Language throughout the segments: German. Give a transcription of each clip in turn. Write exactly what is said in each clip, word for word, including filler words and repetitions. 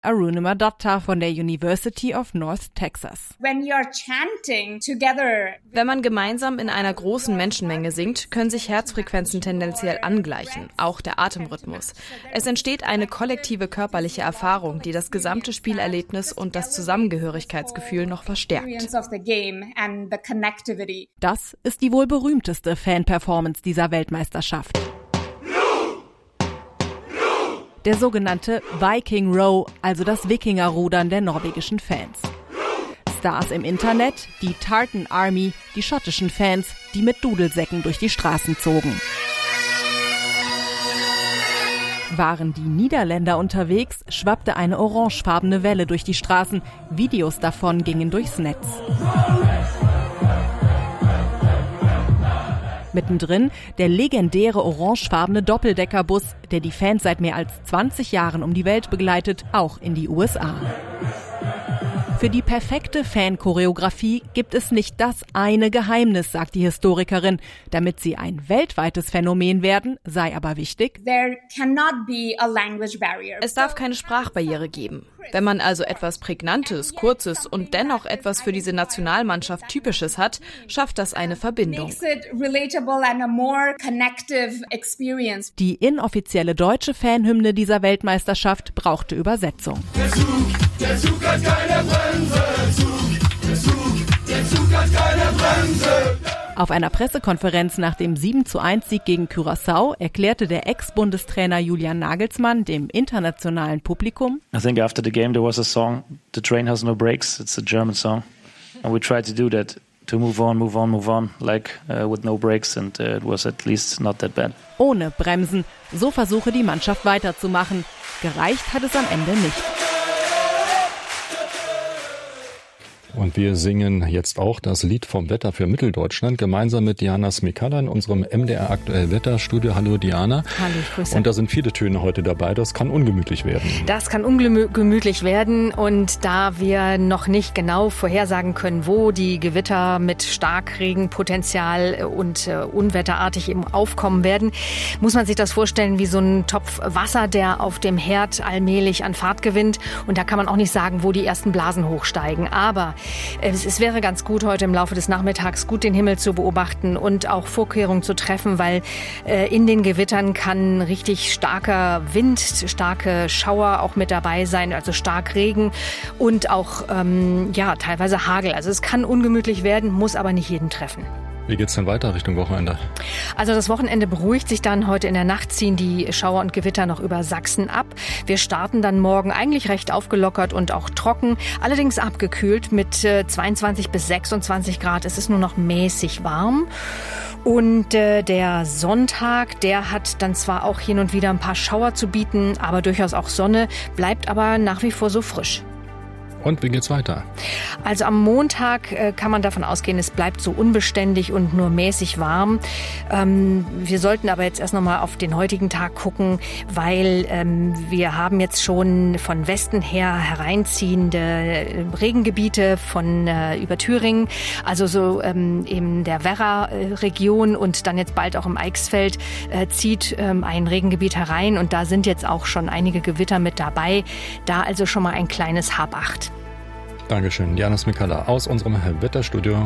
Arunima Datta von der University of North Texas. When you're chanting together, wenn man gemeinsam in einer großen Menschenmenge singt, können sich Herzfrequenzen tendenziell angleichen, auch der Atemrhythmus. Es entsteht eine kollektive körperliche Erfahrung, die das gesamte Spielerlebnis und das Zusammengehörigkeitsgefühl noch verstärkt. Das ist die wohl berühmteste Fan-Performance dieser Weltmeisterschaft. Der sogenannte Viking Row, also das Wikingerrudern der norwegischen Fans. Stars im Internet, die Tartan Army, die schottischen Fans, die mit Dudelsäcken durch die Straßen zogen. Waren die Niederländer unterwegs, schwappte eine orangefarbene Welle durch die Straßen. Videos davon gingen durchs Netz. Mittendrin der legendäre orangefarbene Doppeldeckerbus, der die Fans seit mehr als zwanzig Jahren um die Welt begleitet, auch in die U S A. Für die perfekte Fan-Choreografie gibt es nicht das eine Geheimnis, sagt die Historikerin. Damit sie ein weltweites Phänomen werden, sei aber wichtig: There cannot be a language barrier. Es darf keine Sprachbarriere geben. Wenn man also etwas Prägnantes, Kurzes und dennoch etwas für diese Nationalmannschaft Typisches hat, schafft das eine Verbindung. Die inoffizielle deutsche Fanhymne dieser Weltmeisterschaft brauchte Übersetzung. Der Zug, der Zug hat keine Bremse. Zug, der Zug, der Zug hat keine Bremse. Auf einer Pressekonferenz nach dem sieben zu eins Sieg gegen Curaçao erklärte der Ex-Bundestrainer Julian Nagelsmann dem internationalen Publikum: I think after the game there was a song, The Train Has No Brakes. It's a German song. And we tried to do that, to move on, move on, move on, like uh, with no brakes, and uh, it was at least not that bad. Ohne Bremsen, so versuche die Mannschaft weiterzumachen. Gereicht hat es am Ende nicht. Und wir singen jetzt auch das Lied vom Wetter für Mitteldeutschland gemeinsam mit Diana Smikalla in unserem M D R Aktuell Wetterstudio. Hallo Diana. Hallo, ich grüße. Und da sind viele Töne heute dabei. Das kann ungemütlich werden. Das kann ungemütlich werden. Und da wir noch nicht genau vorhersagen können, wo die Gewitter mit Starkregenpotenzial und äh, unwetterartig eben aufkommen werden, muss man sich das vorstellen wie so ein Topf Wasser, der auf dem Herd allmählich an Fahrt gewinnt. Und da kann man auch nicht sagen, wo die ersten Blasen hochsteigen. Aber Es, es wäre ganz gut, heute im Laufe des Nachmittags gut den Himmel zu beobachten und auch Vorkehrungen zu treffen, weil äh, in den Gewittern kann richtig starker Wind, starke Schauer auch mit dabei sein, also stark Regen und auch ähm, ja teilweise Hagel. Also es kann ungemütlich werden, muss aber nicht jeden treffen. Wie geht's denn weiter Richtung Wochenende? Also das Wochenende beruhigt sich dann. Heute in der Nacht ziehen die Schauer und Gewitter noch über Sachsen ab. Wir starten dann morgen eigentlich recht aufgelockert und auch trocken, allerdings abgekühlt mit zweiundzwanzig bis sechsundzwanzig Grad. Es ist nur noch mäßig warm. Und äh, der Sonntag, der hat dann zwar auch hin und wieder ein paar Schauer zu bieten, aber durchaus auch Sonne, bleibt aber nach wie vor so frisch. Und wie geht's weiter? Also am Montag äh, kann man davon ausgehen, es bleibt so unbeständig und nur mäßig warm. Ähm, wir sollten aber jetzt erst nochmal auf den heutigen Tag gucken, weil ähm, wir haben jetzt schon von Westen her hereinziehende Regengebiete von äh, über Thüringen, also so ähm, in der Werra-Region und dann jetzt bald auch im Eichsfeld äh, zieht ähm, ein Regengebiet herein und da sind jetzt auch schon einige Gewitter mit dabei. Da also schon mal ein kleines Habacht. Dankeschön, Diana Smikalla aus unserem Wetterstudio.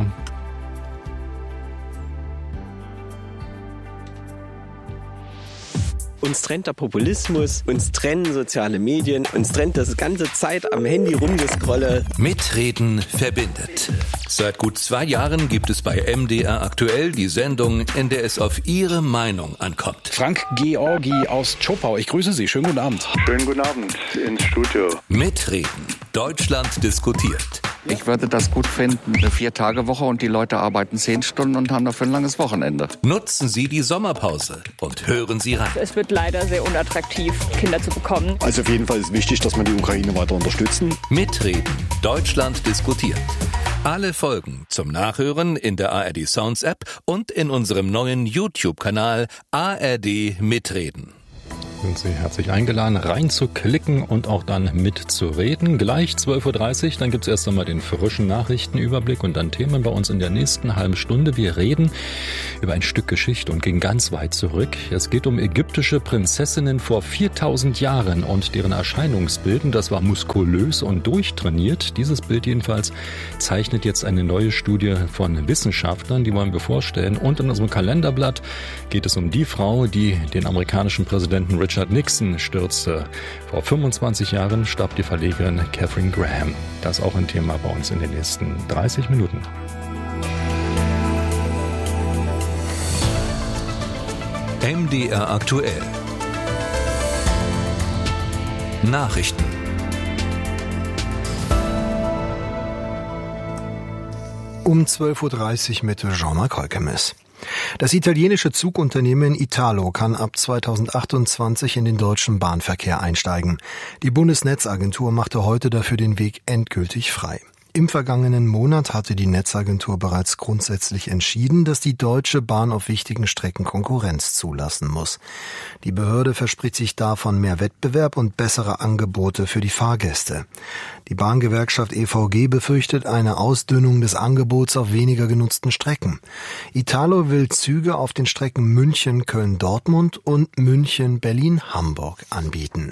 Uns trennt der Populismus, uns trennen soziale Medien, uns trennt das ganze Zeit am Handy rumgescrolle. Mitreden verbindet. Seit gut zwei Jahren gibt es bei M D R Aktuell die Sendung, in der es auf Ihre Meinung ankommt. Frank Georgi aus Zschopau, ich grüße Sie. Schönen guten Abend. Schönen guten Abend ins Studio. Mitreden. Deutschland diskutiert. Ich würde das gut finden, eine Vier-Tage-Woche und die Leute arbeiten zehn Stunden und haben dafür ein langes Wochenende. Nutzen Sie die Sommerpause und hören Sie rein. Es wird leider sehr unattraktiv, Kinder zu bekommen. Also auf jeden Fall ist wichtig, dass wir die Ukraine weiter unterstützen. Mitreden. Deutschland diskutiert. Alle Folgen zum Nachhören in der A R D Sounds App und in unserem neuen YouTube-Kanal A R D Mitreden. Sind Sie herzlich eingeladen, reinzuklicken und auch dann mitzureden. Gleich zwölf Uhr dreißig, dann gibt es erst einmal den frischen Nachrichtenüberblick und dann Themen bei uns in der nächsten halben Stunde. Wir reden über ein Stück Geschichte und gehen ganz weit zurück. Es geht um ägyptische Prinzessinnen vor viertausend Jahren und deren Erscheinungsbild. Das war muskulös und durchtrainiert. Dieses Bild jedenfalls zeichnet jetzt eine neue Studie von Wissenschaftlern, die wollen wir vorstellen. Und in unserem Kalenderblatt geht es um die Frau, die den amerikanischen Präsidenten Richard Nixon stürzte. Vor fünfundzwanzig Jahren starb die Verlegerin Katharine Graham. Das ist auch ein Thema bei uns in den nächsten dreißig Minuten. M D R aktuell. Nachrichten. Um zwölf Uhr dreißig mit Jean-Marc Holkemes. Das italienische Zugunternehmen Italo kann ab zweitausendachtundzwanzig in den deutschen Bahnverkehr einsteigen. Die Bundesnetzagentur machte heute dafür den Weg endgültig frei. Im vergangenen Monat hatte die Netzagentur bereits grundsätzlich entschieden, dass die Deutsche Bahn auf wichtigen Strecken Konkurrenz zulassen muss. Die Behörde verspricht sich davon mehr Wettbewerb und bessere Angebote für die Fahrgäste. Die Bahngewerkschaft E V G befürchtet eine Ausdünnung des Angebots auf weniger genutzten Strecken. Italo will Züge auf den Strecken München, Köln, Dortmund und München, Berlin, Hamburg anbieten.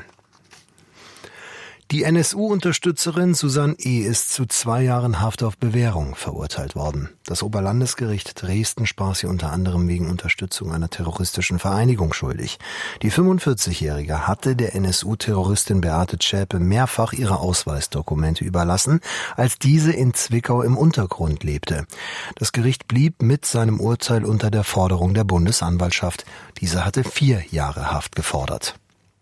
Die N S U-Unterstützerin Susanne E. ist zu zwei Jahren Haft auf Bewährung verurteilt worden. Das Oberlandesgericht Dresden sprach sie unter anderem wegen Unterstützung einer terroristischen Vereinigung schuldig. Die fünfundvierzigjährige hatte der N S U-Terroristin Beate Zschäpe mehrfach ihre Ausweisdokumente überlassen, als diese in Zwickau im Untergrund lebte. Das Gericht blieb mit seinem Urteil unter der Forderung der Bundesanwaltschaft. Diese hatte vier Jahre Haft gefordert.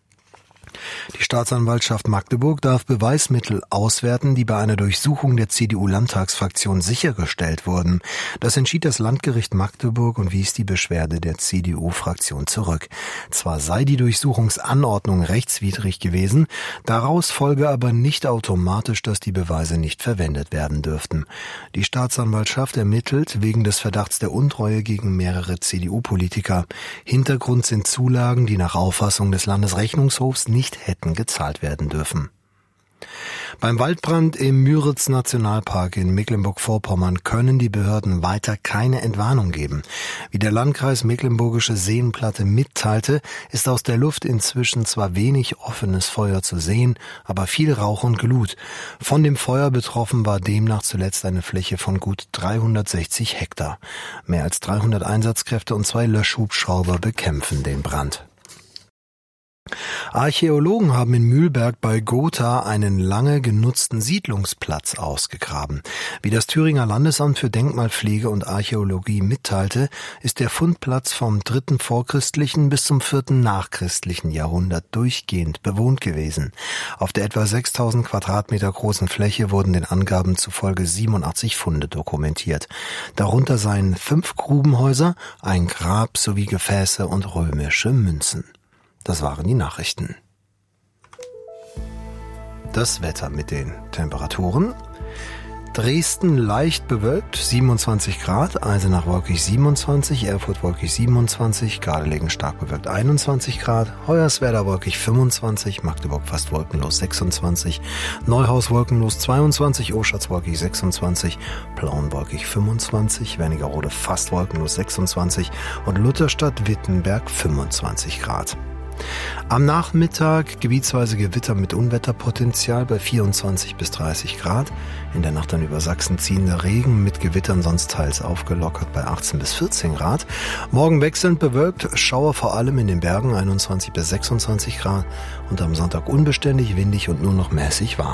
Die Staatsanwaltschaft Magdeburg darf Beweismittel auswerten, die bei einer Durchsuchung der C D U-Landtagsfraktion sichergestellt wurden. Das entschied das Landgericht Magdeburg und wies die Beschwerde der C D U-Fraktion zurück. Zwar sei die Durchsuchungsanordnung rechtswidrig gewesen, daraus folge aber nicht automatisch, dass die Beweise nicht verwendet werden dürften. Die Staatsanwaltschaft ermittelt wegen des Verdachts der Untreue gegen mehrere C D U-Politiker. Hintergrund sind Zulagen, die nach Auffassung des Landesrechnungshofs nicht hätten gezahlt werden dürfen. Beim Waldbrand im Müritz-Nationalpark in Mecklenburg-Vorpommern können die Behörden weiter keine Entwarnung geben. Wie der Landkreis Mecklenburgische Seenplatte mitteilte, ist aus der Luft inzwischen zwar wenig offenes Feuer zu sehen, aber viel Rauch und Glut. Von dem Feuer betroffen war demnach zuletzt eine Fläche von gut dreihundertsechzig Hektar. Mehr als dreihundert Einsatzkräfte und zwei Löschhubschrauber bekämpfen den Brand. Archäologen haben in Mühlberg bei Gotha einen lange genutzten Siedlungsplatz ausgegraben. Wie das Thüringer Landesamt für Denkmalpflege und Archäologie mitteilte, ist der Fundplatz vom dritten vorchristlichen bis zum vierten nachchristlichen Jahrhundert durchgehend bewohnt gewesen. Auf der etwa sechstausend Quadratmeter großen Fläche wurden den Angaben zufolge siebenundachtzig Funde dokumentiert. Darunter seien fünf Grubenhäuser, ein Grab sowie Gefäße und römische Münzen. Das waren die Nachrichten. Das Wetter mit den Temperaturen. Dresden leicht bewölkt, siebenundzwanzig Grad, Eisenach wolkig siebenundzwanzig, Erfurt wolkig siebenundzwanzig, Gardelegen stark bewölkt einundzwanzig Grad, Hoyerswerda wolkig fünfundzwanzig, Magdeburg fast wolkenlos sechsundzwanzig, Neuhaus wolkenlos zweiundzwanzig, Oschatz wolkig sechsundzwanzig, Plauen wolkig fünfundzwanzig, Wernigerode fast wolkenlos sechsundzwanzig und Lutherstadt-Wittenberg fünfundzwanzig Grad. Am Nachmittag gebietsweise Gewitter mit Unwetterpotenzial bei vierundzwanzig bis dreißig Grad. In der Nacht dann über Sachsen ziehender Regen mit Gewittern sonst teils aufgelockert bei achtzehn bis vierzehn Grad. Morgen wechselnd bewölkt, Schauer vor allem in den Bergen einundzwanzig bis sechsundzwanzig Grad und am Sonntag unbeständig, windig und nur noch mäßig warm.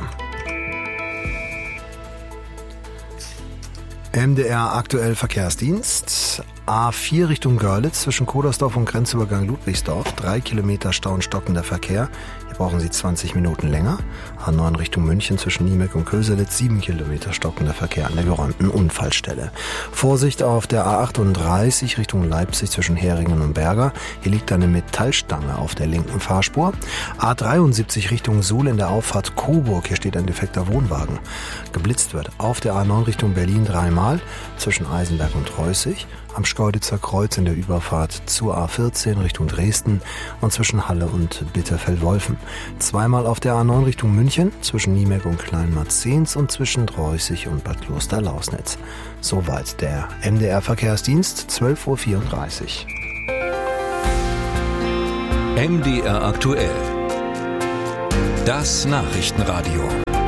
M D R aktuell Verkehrsdienst. A vier Richtung Görlitz zwischen Kodersdorf und Grenzübergang Ludwigsdorf. Drei Kilometer Stau und stockender Verkehr. brauchen Sie zwanzig Minuten länger. A neun Richtung München zwischen Niemek und Köselitz, sieben Kilometer stockender Verkehr an der geräumten Unfallstelle. Vorsicht auf der A achtunddreißig Richtung Leipzig zwischen Heringen und Berger. Hier liegt eine Metallstange auf der linken Fahrspur. A dreiundsiebzig Richtung Suhl in der Auffahrt Coburg. Hier steht ein defekter Wohnwagen. Geblitzt wird auf der A neun Richtung Berlin dreimal zwischen Eisenberg und Reußig. Am Schkeuditzer Kreuz in der Überfahrt zur A vierzehn Richtung Dresden und zwischen Halle und Bitterfeld-Wolfen. Zweimal auf der A neun Richtung München zwischen Niemek und Kleinmarzens und zwischen Dreußig und Bad Kloster-Lausnitz. Soweit der M D R-Verkehrsdienst, zwölf Uhr vierunddreißig. M D R aktuell. Das Nachrichtenradio.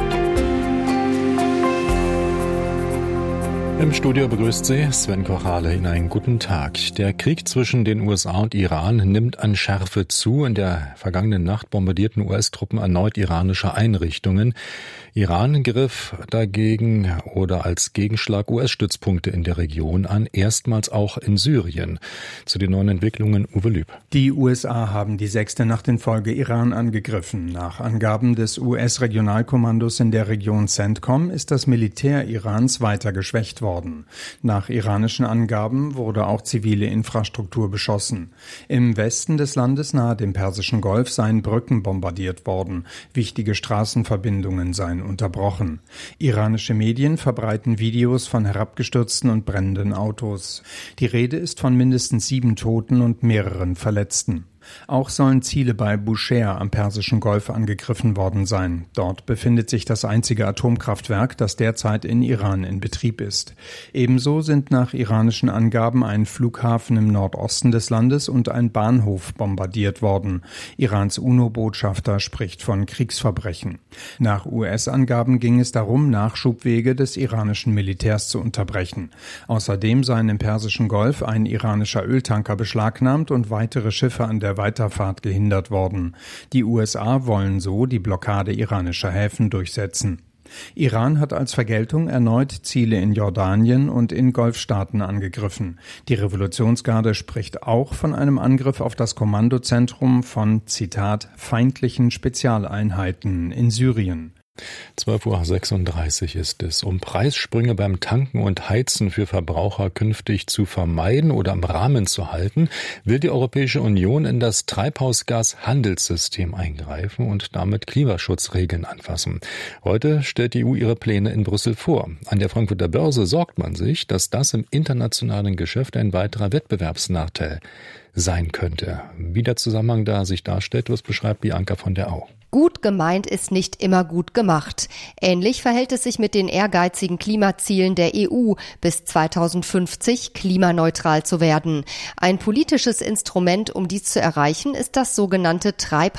Im Studio begrüßt Sie Sven Kochale. Ihnen einen guten Tag. Der Krieg zwischen den U S A und Iran nimmt an Schärfe zu. In der vergangenen Nacht bombardierten U S-Truppen erneut iranische Einrichtungen. Iran griff dagegen oder als Gegenschlag U S-Stützpunkte in der Region an, erstmals auch in Syrien. Zu den neuen Entwicklungen Uwe Lüb. Die U S A haben die sechste Nacht in Folge Iran angegriffen. Nach Angaben des U S-Regionalkommandos in der Region CENTCOM ist das Militär Irans weiter geschwächt worden. Nach iranischen Angaben wurde auch zivile Infrastruktur beschossen. Im Westen des Landes nahe dem Persischen Golf seien Brücken bombardiert worden. Wichtige Straßenverbindungen seien unterbrochen. Iranische Medien verbreiten Videos von herabgestürzten und brennenden Autos. Die Rede ist von mindestens sieben Toten und mehreren Verletzten. Auch sollen Ziele bei Bushehr am Persischen Golf angegriffen worden sein. Dort befindet sich das einzige Atomkraftwerk, das derzeit in Iran in Betrieb ist. Ebenso sind nach iranischen Angaben ein Flughafen im Nordosten des Landes und ein Bahnhof bombardiert worden. Irans UNO-Botschafter spricht von Kriegsverbrechen. Nach U S-Angaben ging es darum, Nachschubwege des iranischen Militärs zu unterbrechen. Außerdem seien im Persischen Golf ein iranischer Öltanker beschlagnahmt und weitere Schiffe an der Weiterfahrt gehindert worden. Die U S A wollen so die Blockade iranischer Häfen durchsetzen. Iran hat als Vergeltung erneut Ziele in Jordanien und in Golfstaaten angegriffen. Die Revolutionsgarde spricht auch von einem Angriff auf das Kommandozentrum von, Zitat, feindlichen Spezialeinheiten in Syrien. zwölf Uhr sechsunddreißig ist es. Um Preissprünge beim Tanken und Heizen für Verbraucher künftig zu vermeiden oder im Rahmen zu halten, will die Europäische Union in das Treibhausgashandelssystem eingreifen und damit Klimaschutzregeln anfassen. Heute stellt die E U ihre Pläne in Brüssel vor. An der Frankfurter Börse sorgt man sich, dass das im internationalen Geschäft ein weiterer Wettbewerbsnachteil sein könnte. Wie der Zusammenhang da sich darstellt, das beschreibt Bianca von der Au. Gut gemeint ist nicht immer gut gemacht. Ähnlich verhält es sich mit den ehrgeizigen Klimazielen der E U, bis zweitausendfünfzig klimaneutral zu werden. Ein politisches Instrument, um dies zu erreichen, ist das sogenannte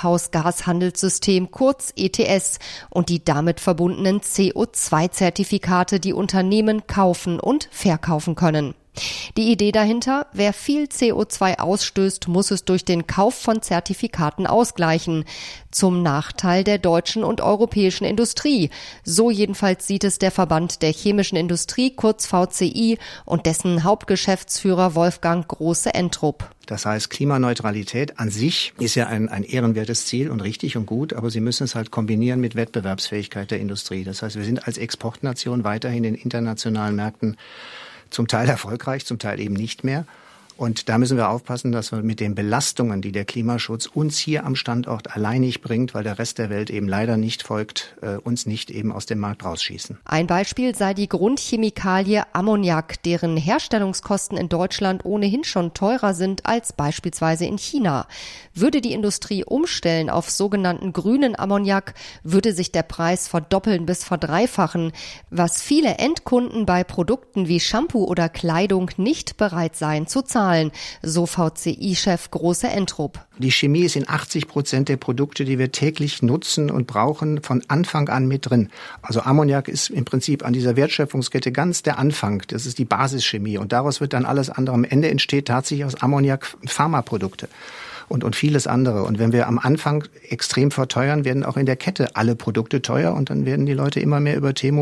Treibhausgashandelssystem, kurz E T S, und die damit verbundenen C O zwei Zertifikate, die Unternehmen kaufen und verkaufen können. Die Idee dahinter: Wer viel C O zwei ausstößt, muss es durch den Kauf von Zertifikaten ausgleichen. Zum Nachteil der deutschen und europäischen Industrie. So jedenfalls sieht es der Verband der chemischen Industrie, kurz V C I, und dessen Hauptgeschäftsführer Wolfgang Große-Entrup. Das heißt, Klimaneutralität an sich ist ja ein, ein ehrenwertes Ziel und richtig und gut, aber Sie müssen es halt kombinieren mit Wettbewerbsfähigkeit der Industrie. Das heißt, wir sind als Exportnation weiterhin in internationalen Märkten zum Teil erfolgreich, zum Teil eben nicht mehr. Und da müssen wir aufpassen, dass wir mit den Belastungen, die der Klimaschutz uns hier am Standort alleinig bringt, weil der Rest der Welt eben leider nicht folgt, äh, uns nicht eben aus dem Markt rausschießen. Ein Beispiel sei die Grundchemikalie Ammoniak, deren Herstellungskosten in Deutschland ohnehin schon teurer sind als beispielsweise in China. Würde die Industrie umstellen auf sogenannten grünen Ammoniak, würde sich der Preis verdoppeln bis verdreifachen, was viele Endkunden bei Produkten wie Shampoo oder Kleidung nicht bereit seien zu zahlen. So V C I-Chef Große-Entrup. Die Chemie ist in achtzig Prozent der Produkte, die wir täglich nutzen und brauchen, von Anfang an mit drin. Also Ammoniak ist im Prinzip an dieser Wertschöpfungskette ganz der Anfang. Das ist die Basischemie und daraus wird dann alles andere. Am Ende entsteht tatsächlich aus Ammoniak Pharmaprodukte und, und vieles andere. Und wenn wir am Anfang extrem verteuern, werden auch in der Kette alle Produkte teuer und dann werden die Leute immer mehr über Temo die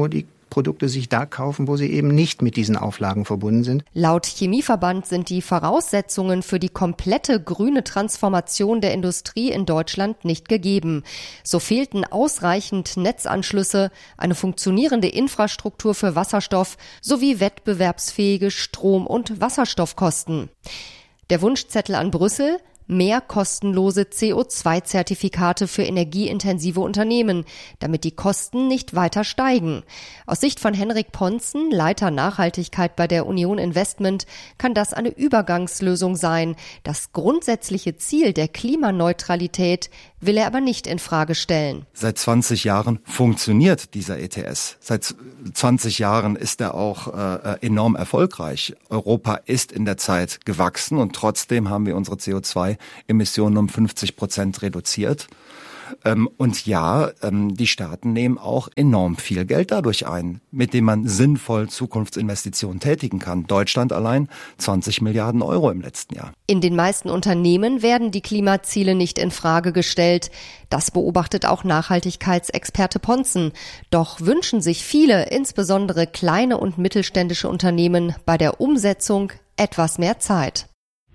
Produkte sich da kaufen, wo sie eben nicht mit diesen Auflagen verbunden sind. Laut Chemieverband sind die Voraussetzungen für die komplette grüne Transformation der Industrie in Deutschland nicht gegeben. So fehlten ausreichend Netzanschlüsse, eine funktionierende Infrastruktur für Wasserstoff sowie wettbewerbsfähige Strom- und Wasserstoffkosten. Der Wunschzettel an Brüssel: mehr kostenlose C O zwei Zertifikate für energieintensive Unternehmen, damit die Kosten nicht weiter steigen. Aus Sicht von Henrik Ponzen, Leiter Nachhaltigkeit bei der Union Investment, kann das eine Übergangslösung sein. Das grundsätzliche Ziel der Klimaneutralität will er aber nicht in Frage stellen. Seit zwanzig Jahren funktioniert dieser E T S. Seit zwanzig Jahren ist er auch äh, enorm erfolgreich. Europa ist in der Zeit gewachsen und trotzdem haben wir unsere C O zwei Emissionen um fünfzig Prozent reduziert. Ähm, und ja, ähm, die Staaten nehmen auch enorm viel Geld dadurch ein, mit dem man sinnvoll Zukunftsinvestitionen tätigen kann. Deutschland allein zwanzig Milliarden Euro im letzten Jahr. In den meisten Unternehmen werden die Klimaziele nicht in Frage gestellt. Das beobachtet auch Nachhaltigkeitsexperte Ponzen. Doch wünschen sich viele, insbesondere kleine und mittelständische Unternehmen, bei der Umsetzung etwas mehr Zeit.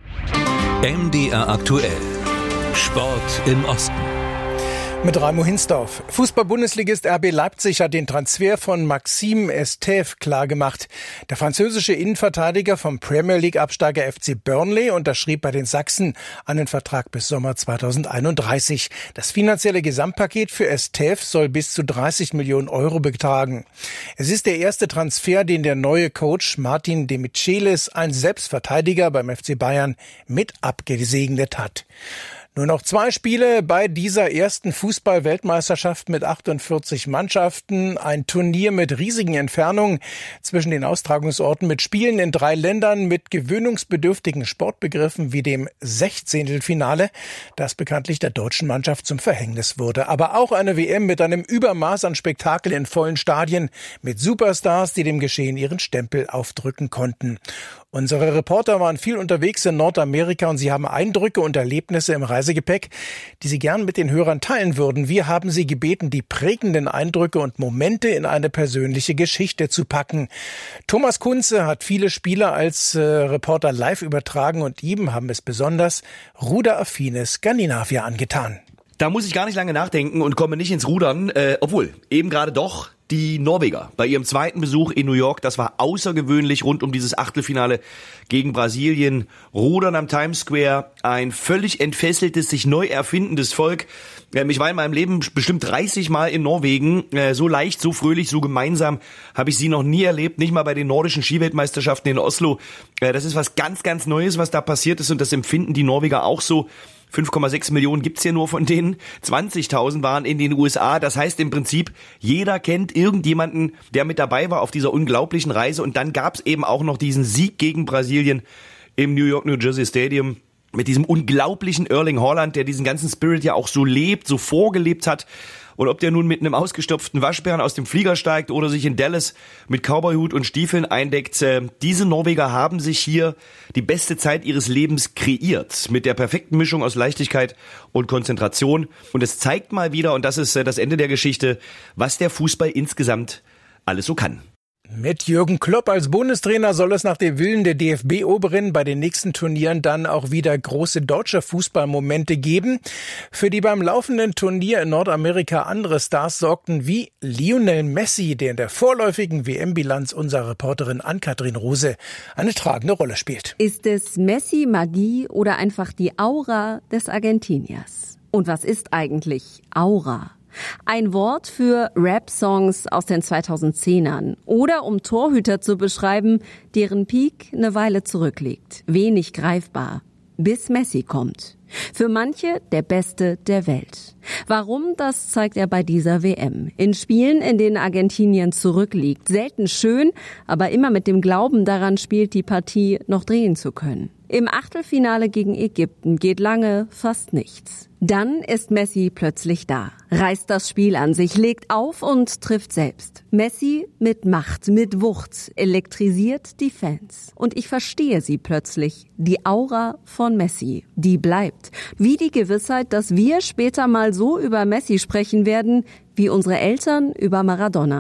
M D R aktuell. Sport im Osten. Mit Raimo Hinsdorf. Fußball-Bundesligist R B Leipzig hat den Transfer von Maxime Estève klargemacht. Der französische Innenverteidiger vom Premier League-Absteiger F C Burnley unterschrieb bei den Sachsen einen Vertrag bis Sommer zweitausendeinunddreißig. Das finanzielle Gesamtpaket für Estève soll bis zu dreißig Millionen Euro betragen. Es ist der erste Transfer, den der neue Coach Martin de Michelis, ein Selbstverteidiger beim F C Bayern, mit abgesegnet hat. Nur noch zwei Spiele bei dieser ersten Fußball-Weltmeisterschaft mit achtundvierzig Mannschaften. Ein Turnier mit riesigen Entfernungen zwischen den Austragungsorten, mit Spielen in drei Ländern, mit gewöhnungsbedürftigen Sportbegriffen wie dem Sechzehntelfinale, das bekanntlich der deutschen Mannschaft zum Verhängnis wurde. Aber auch eine W M mit einem Übermaß an Spektakel in vollen Stadien, mit Superstars, die dem Geschehen ihren Stempel aufdrücken konnten. Unsere Reporter waren viel unterwegs in Nordamerika und sie haben Eindrücke und Erlebnisse im Reisegepäck, die sie gern mit den Hörern teilen würden. Wir haben sie gebeten, die prägenden Eindrücke und Momente in eine persönliche Geschichte zu packen. Thomas Kunze hat viele Spiele als äh, Reporter live übertragen und ihm haben es besonders ruderaffine Skandinavier angetan. Da muss ich gar nicht lange nachdenken und komme nicht ins Rudern, äh, obwohl, eben gerade doch. Die Norweger bei ihrem zweiten Besuch in New York, das war außergewöhnlich rund um dieses Achtelfinale gegen Brasilien. Rudern am Times Square, ein völlig entfesseltes, sich neu erfindendes Volk. Ich war in meinem Leben bestimmt dreißig Mal in Norwegen. So leicht, so fröhlich, so gemeinsam habe ich sie noch nie erlebt. Nicht mal bei den nordischen Skiweltmeisterschaften in Oslo. Das ist was ganz, ganz Neues, was da passiert ist und das empfinden die Norweger auch so. fünf Komma sechs Millionen gibt's hier nur von denen. zwanzigtausend waren in den U S A. Das heißt im Prinzip, jeder kennt irgendjemanden, der mit dabei war auf dieser unglaublichen Reise. Und dann gab's eben auch noch diesen Sieg gegen Brasilien im New York, New Jersey Stadium mit diesem unglaublichen Erling Haaland, der diesen ganzen Spirit ja auch so lebt, so vorgelebt hat. Und ob der nun mit einem ausgestopften Waschbären aus dem Flieger steigt oder sich in Dallas mit Cowboyhut und Stiefeln eindeckt, äh, diese Norweger haben sich hier die beste Zeit ihres Lebens kreiert. Mit der perfekten Mischung aus Leichtigkeit und Konzentration. Und es zeigt mal wieder, und das ist äh, das Ende der Geschichte, was der Fußball insgesamt alles so kann. Mit Jürgen Klopp als Bundestrainer soll es nach dem Willen der D F B-Oberin bei den nächsten Turnieren dann auch wieder große deutsche Fußballmomente geben. Für die beim laufenden Turnier in Nordamerika andere Stars sorgten wie Lionel Messi, der in der vorläufigen W M-Bilanz unserer Reporterin Ann-Kathrin Rose eine tragende Rolle spielt. Ist es Messi-Magie oder einfach die Aura des Argentiniers? Und was ist eigentlich Aura? Ein Wort für Rap-Songs aus den zweitausendzehnern oder um Torhüter zu beschreiben, deren Peak eine Weile zurückliegt. Wenig greifbar, bis Messi kommt. Für manche der Beste der Welt. Warum, das zeigt er bei dieser W M. In Spielen, in denen Argentinien zurückliegt. Selten schön, aber immer mit dem Glauben daran spielt, die Partie noch drehen zu können. Im Achtelfinale gegen Ägypten geht lange fast nichts. Dann ist Messi plötzlich da, reißt das Spiel an sich, legt auf und trifft selbst. Messi mit Macht, mit Wucht, elektrisiert die Fans. Und ich verstehe sie plötzlich. Die Aura von Messi, die bleibt. Wie die Gewissheit, dass wir später mal so über Messi sprechen werden, wie unsere Eltern über Maradona.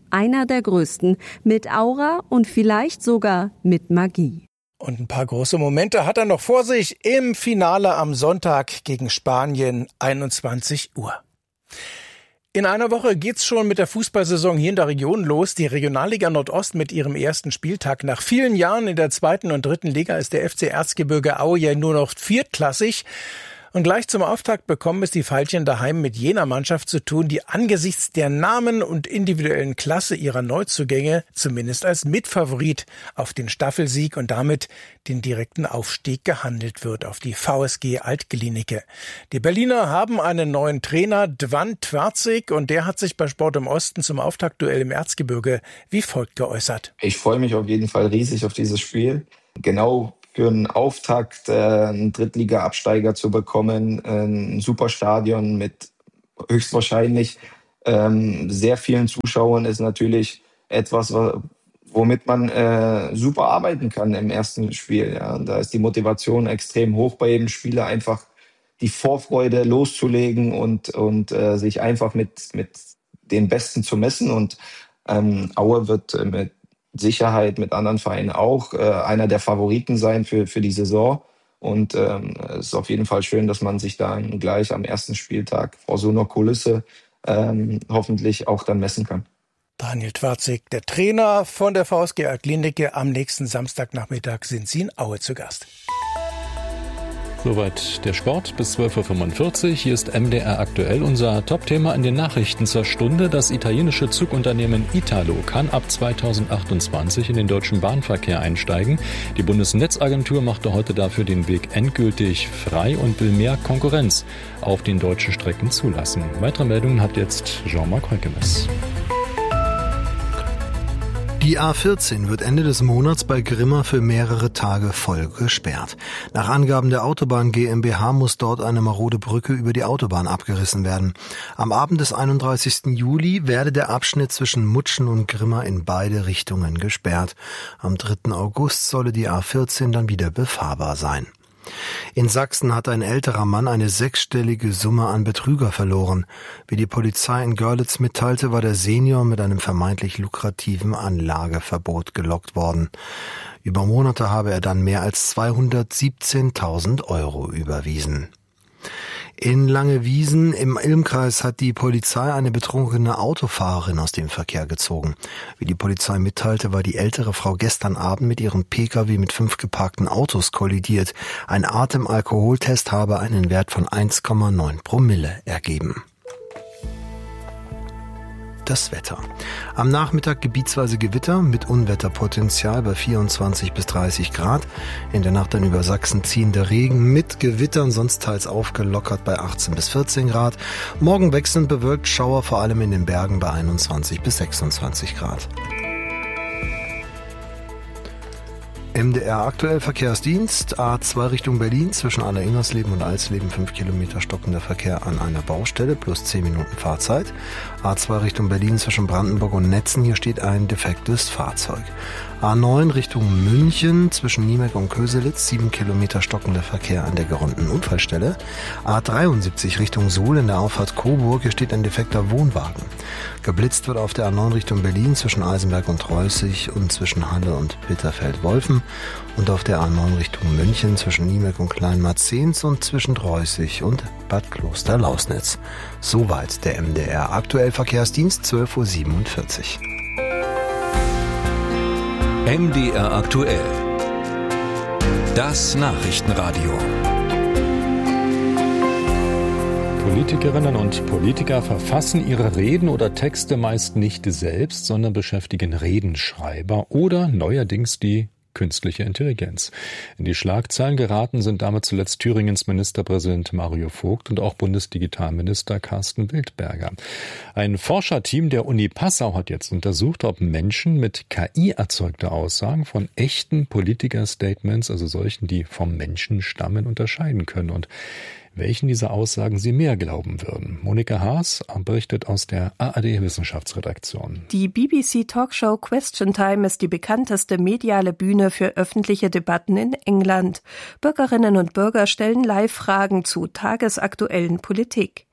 Einer der größten, mit Aura und vielleicht sogar mit Magie. Und ein paar große Momente hat er noch vor sich im Finale am Sonntag gegen Spanien, einundzwanzig Uhr. In einer Woche geht's schon mit der Fußballsaison hier in der Region los. Die Regionalliga Nordost mit ihrem ersten Spieltag. Nach vielen Jahren in der zweiten und dritten Liga ist der F C Erzgebirge Aue ja nur noch viertklassig. Und gleich zum Auftakt bekommen es die Veilchen daheim mit jener Mannschaft zu tun, die angesichts der Namen und individuellen Klasse ihrer Neuzugänge zumindest als Mitfavorit auf den Staffelsieg und damit den direkten Aufstieg gehandelt wird, auf die V S G Alt-Glienicke. Die Berliner haben einen neuen Trainer, Dwan Twarzig, und der hat sich bei Sport im Osten zum Auftaktduell im Erzgebirge wie folgt geäußert. Ich freue mich auf jeden Fall riesig auf dieses Spiel. Genau für einen Auftakt, äh, einen Drittliga-Absteiger zu bekommen, äh, ein super Stadion mit höchstwahrscheinlich ähm, sehr vielen Zuschauern ist natürlich etwas, womit man äh, super arbeiten kann im ersten Spiel. Ja. Da ist die Motivation extrem hoch bei jedem Spieler, einfach die Vorfreude loszulegen und, und äh, sich einfach mit, mit den Besten zu messen. Und ähm, Aue wird äh, mit Sicherheit mit anderen Vereinen auch äh, einer der Favoriten sein für, für die Saison. Und ähm, es ist auf jeden Fall schön, dass man sich dann gleich am ersten Spieltag vor so einer Kulisse ähm, hoffentlich auch dann messen kann. Daniel Twarzig, der Trainer von der V S G Alt-Glienicke. Am nächsten Samstagnachmittag sind sie in Aue zu Gast. Soweit der Sport bis zwölf Uhr fünfundvierzig. Hier ist M D R aktuell unser Top-Thema in den Nachrichten zur Stunde. Das italienische Zugunternehmen Italo kann ab zweitausendachtundzwanzig in den deutschen Bahnverkehr einsteigen. Die Bundesnetzagentur machte heute dafür den Weg endgültig frei und will mehr Konkurrenz auf den deutschen Strecken zulassen. Weitere Meldungen hat jetzt Jean-Marc Heukemes. Die A vierzehn wird Ende des Monats bei Grimma für mehrere Tage voll gesperrt. Nach Angaben der Autobahn GmbH muss dort eine marode Brücke über die Autobahn abgerissen werden. Am Abend des einunddreißigsten Juli werde der Abschnitt zwischen Mutschen und Grimma in beide Richtungen gesperrt. Am dritten August solle die A vierzehn dann wieder befahrbar sein. In Sachsen hat ein älterer Mann eine sechsstellige Summe an Betrüger verloren. Wie die Polizei in Görlitz mitteilte, war der Senior mit einem vermeintlich lukrativen Anlageverbot gelockt worden. Über Monate habe er dann mehr als zweihundertsiebzehntausend Euro überwiesen. In Langewiesen im Ilmkreis hat die Polizei eine betrunkene Autofahrerin aus dem Verkehr gezogen. Wie die Polizei mitteilte, war die ältere Frau gestern Abend mit ihrem Pkw mit fünf geparkten Autos kollidiert. Ein Atemalkoholtest habe einen Wert von eins Komma neun Promille ergeben. Das Wetter. Am Nachmittag gebietsweise Gewitter mit Unwetterpotenzial bei vierundzwanzig bis dreißig Grad. In der Nacht dann über Sachsen ziehender Regen mit Gewittern, sonst teils aufgelockert bei achtzehn bis vierzehn Grad. Morgen wechselnd bewölkt, Schauer vor allem in den Bergen bei einundzwanzig bis sechsundzwanzig Grad. M D R aktuell Verkehrsdienst, A zwei Richtung Berlin, zwischen Aller-Ingersleben und Alsleben fünf Kilometer stockender Verkehr an einer Baustelle plus zehn Minuten Fahrzeit. A zwei Richtung Berlin zwischen Brandenburg und Netzen, hier steht ein defektes Fahrzeug. A neun Richtung München zwischen Niemek und Köselitz, sieben Kilometer stockender Verkehr an der gerunden Unfallstelle. A dreiundsiebzig Richtung Suhl in der Auffahrt Coburg, hier steht ein defekter Wohnwagen. Geblitzt wird auf der A neun Richtung Berlin zwischen Eisenberg und Reußig und zwischen Halle und Bitterfeld-Wolfen und auf der A neun Richtung München zwischen Niemek und Kleinmarzens und zwischen Reußig und Bad Kloster-Lausnitz. Soweit der M D R aktuell Verkehrsdienst, zwölf Uhr siebenundvierzig. M D R aktuell. Das Nachrichtenradio. Politikerinnen und Politiker verfassen ihre Reden oder Texte meist nicht selbst, sondern beschäftigen Redenschreiber oder neuerdings die künstliche Intelligenz. In die Schlagzeilen geraten sind damit zuletzt Thüringens Ministerpräsident Mario Vogt und auch Bundesdigitalminister Carsten Wildberger. Ein Forscherteam der Uni Passau hat jetzt untersucht, ob Menschen mit K I erzeugte Aussagen von echten Politiker-Statements, also solchen, die vom Menschen stammen, unterscheiden können und welchen dieser Aussagen sie mehr glauben würden. Monika Haas berichtet aus der A R D-Wissenschaftsredaktion. Die B B C-Talkshow Question Time ist die bekannteste mediale Bühne für öffentliche Debatten in England. Bürgerinnen und Bürger stellen Live-Fragen zu tagesaktuellen Politik.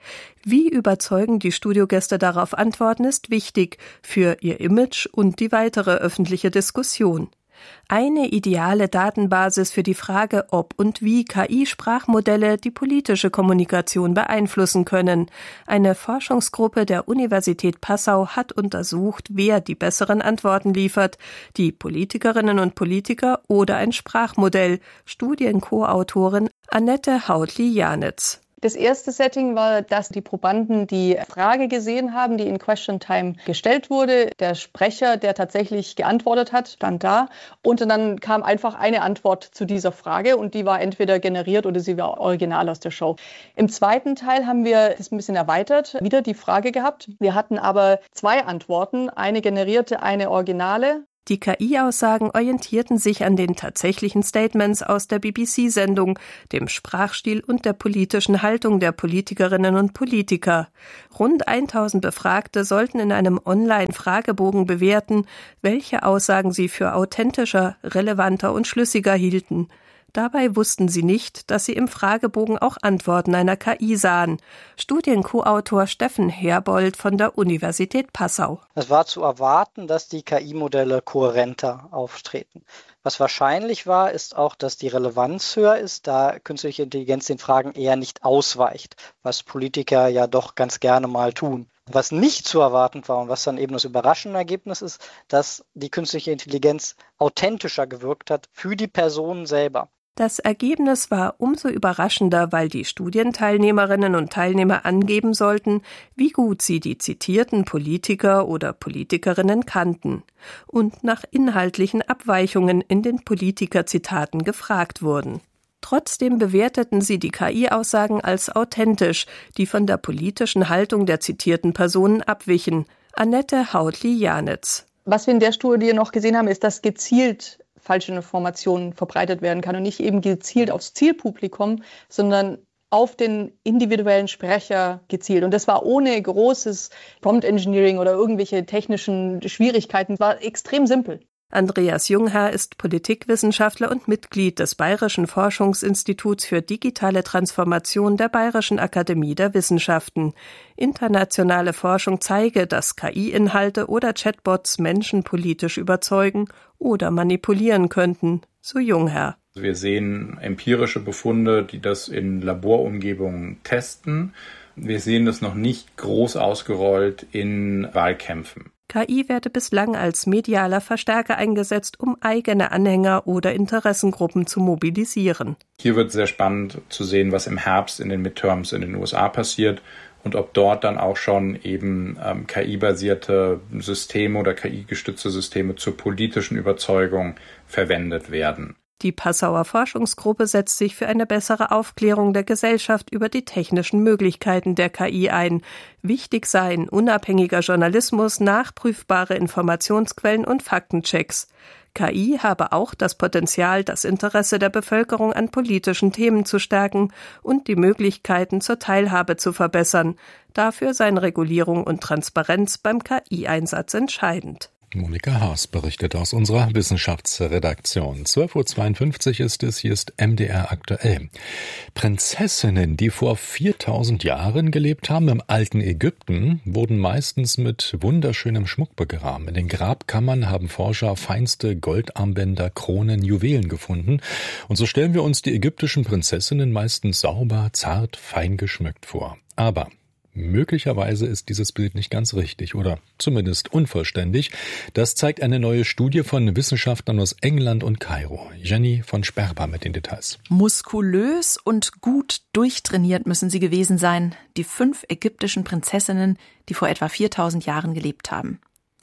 Wie überzeugend die Studiogäste darauf antworten, ist wichtig für ihr Image und die weitere öffentliche Diskussion. Eine ideale Datenbasis für die Frage, ob und wie K I-Sprachmodelle die politische Kommunikation beeinflussen können. Eine Forschungsgruppe der Universität Passau hat untersucht, wer die besseren Antworten liefert, die Politikerinnen und Politiker oder ein Sprachmodell. Studien-Co-Autorin Annette Hautli-Janitz. Das erste Setting war, dass die Probanden die Frage gesehen haben, die in Question Time gestellt wurde. Der Sprecher, der tatsächlich geantwortet hat, stand da. Und dann kam einfach eine Antwort zu dieser Frage und die war entweder generiert oder sie war original aus der Show. Im zweiten Teil haben wir das ein bisschen erweitert, wieder die Frage gehabt. Wir hatten aber zwei Antworten, eine generierte, eine originale. Die K I-Aussagen orientierten sich an den tatsächlichen Statements aus der B B C-Sendung, dem Sprachstil und der politischen Haltung der Politikerinnen und Politiker. Rund tausend Befragte sollten in einem Online-Fragebogen bewerten, welche Aussagen sie für authentischer, relevanter und schlüssiger hielten. Dabei wussten sie nicht, dass sie im Fragebogen auch Antworten einer K I sahen. Studien-Co-Autor Steffen Herbold von der Universität Passau. Es war zu erwarten, dass die K I-Modelle kohärenter auftreten. Was wahrscheinlich war, ist auch, dass die Relevanz höher ist, da künstliche Intelligenz den Fragen eher nicht ausweicht, was Politiker ja doch ganz gerne mal tun. Was nicht zu erwarten war und was dann eben das überraschende Ergebnis ist, dass die künstliche Intelligenz authentischer gewirkt hat für die Personen selber. Das Ergebnis war umso überraschender, weil die Studienteilnehmerinnen und Teilnehmer angeben sollten, wie gut sie die zitierten Politiker oder Politikerinnen kannten und nach inhaltlichen Abweichungen in den Politikerzitaten gefragt wurden. Trotzdem bewerteten sie die K I-Aussagen als authentisch, die von der politischen Haltung der zitierten Personen abwichen. Annette Hautli-Janitz. Was wir in der Studie noch gesehen haben, ist, dass gezielt falsche Informationen verbreitet werden kann und nicht eben gezielt aufs Zielpublikum, sondern auf den individuellen Sprecher gezielt. Und das war ohne großes Prompt Engineering oder irgendwelche technischen Schwierigkeiten. Es war extrem simpel. Andreas Jungherr ist Politikwissenschaftler und Mitglied des Bayerischen Forschungsinstituts für digitale Transformation der Bayerischen Akademie der Wissenschaften. Internationale Forschung zeige, dass K I-Inhalte oder Chatbots Menschen politisch überzeugen oder manipulieren könnten, so Jungherr. Wir sehen empirische Befunde, die das in Laborumgebungen testen. Wir sehen das noch nicht groß ausgerollt in Wahlkämpfen. K I werde bislang als medialer Verstärker eingesetzt, um eigene Anhänger oder Interessengruppen zu mobilisieren. Hier wird sehr spannend zu sehen, was im Herbst in den Midterms in den U S A passiert und ob dort dann auch schon eben ähm, K I-basierte Systeme oder K I-gestützte Systeme zur politischen Überzeugung verwendet werden. Die Passauer Forschungsgruppe setzt sich für eine bessere Aufklärung der Gesellschaft über die technischen Möglichkeiten der K I ein. Wichtig seien unabhängiger Journalismus, nachprüfbare Informationsquellen und Faktenchecks. K I habe auch das Potenzial, das Interesse der Bevölkerung an politischen Themen zu stärken und die Möglichkeiten zur Teilhabe zu verbessern. Dafür seien Regulierung und Transparenz beim K I-Einsatz entscheidend. Monika Haas berichtet aus unserer Wissenschaftsredaktion. zwölf Uhr zweiundfünfzig ist es, hier ist M D R aktuell. Prinzessinnen, die vor viertausend Jahren gelebt haben im alten Ägypten, wurden meistens mit wunderschönem Schmuck begraben. In den Grabkammern haben Forscher feinste Goldarmbänder, Kronen, Juwelen gefunden. Und so stellen wir uns die ägyptischen Prinzessinnen meistens sauber, zart, fein geschmückt vor. Aber möglicherweise ist dieses Bild nicht ganz richtig oder zumindest unvollständig. Das zeigt eine neue Studie von Wissenschaftlern aus England und Kairo. Jenny von Sperber mit den Details. Muskulös und gut durchtrainiert müssen sie gewesen sein, die fünf ägyptischen Prinzessinnen, die vor etwa viertausend Jahren gelebt haben.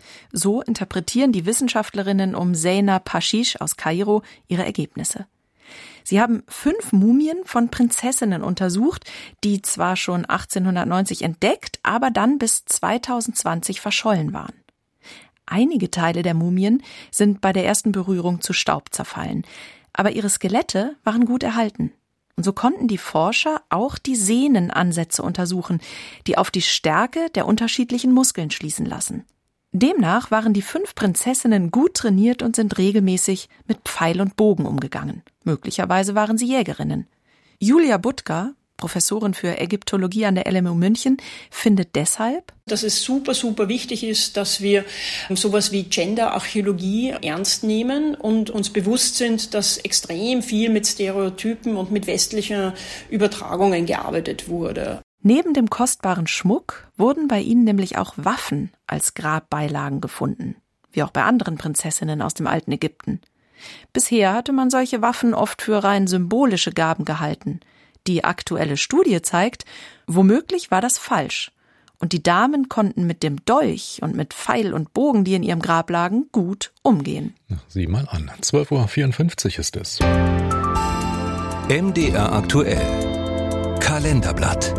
So interpretieren die Wissenschaftlerinnen um Zeynep Hashish aus Kairo ihre Ergebnisse. Sie haben fünf Mumien von Prinzessinnen untersucht, die zwar schon achtzehnhundertneunzig entdeckt, aber dann bis zweitausendzwanzig verschollen waren. Einige Teile der Mumien sind bei der ersten Berührung zu Staub zerfallen, aber ihre Skelette waren gut erhalten. Und so konnten die Forscher auch die Sehnenansätze untersuchen, die auf die Stärke der unterschiedlichen Muskeln schließen lassen. Demnach waren die fünf Prinzessinnen gut trainiert und sind regelmäßig mit Pfeil und Bogen umgegangen. Möglicherweise waren sie Jägerinnen. Julia Budka, Professorin für Ägyptologie an der L M U München, findet deshalb, dass es super, super wichtig ist, dass wir sowas wie Gender-Archäologie ernst nehmen und uns bewusst sind, dass extrem viel mit Stereotypen und mit westlichen Übertragungen gearbeitet wurde. Neben dem kostbaren Schmuck wurden bei ihnen nämlich auch Waffen als Grabbeilagen gefunden, wie auch bei anderen Prinzessinnen aus dem alten Ägypten. Bisher hatte man solche Waffen oft für rein symbolische Gaben gehalten. Die aktuelle Studie zeigt, womöglich war das falsch. Und die Damen konnten mit dem Dolch und mit Pfeil und Bogen, die in ihrem Grab lagen, gut umgehen. Sieh mal an, zwölf Uhr vierundfünfzig ist es. M D R aktuell. Kalenderblatt.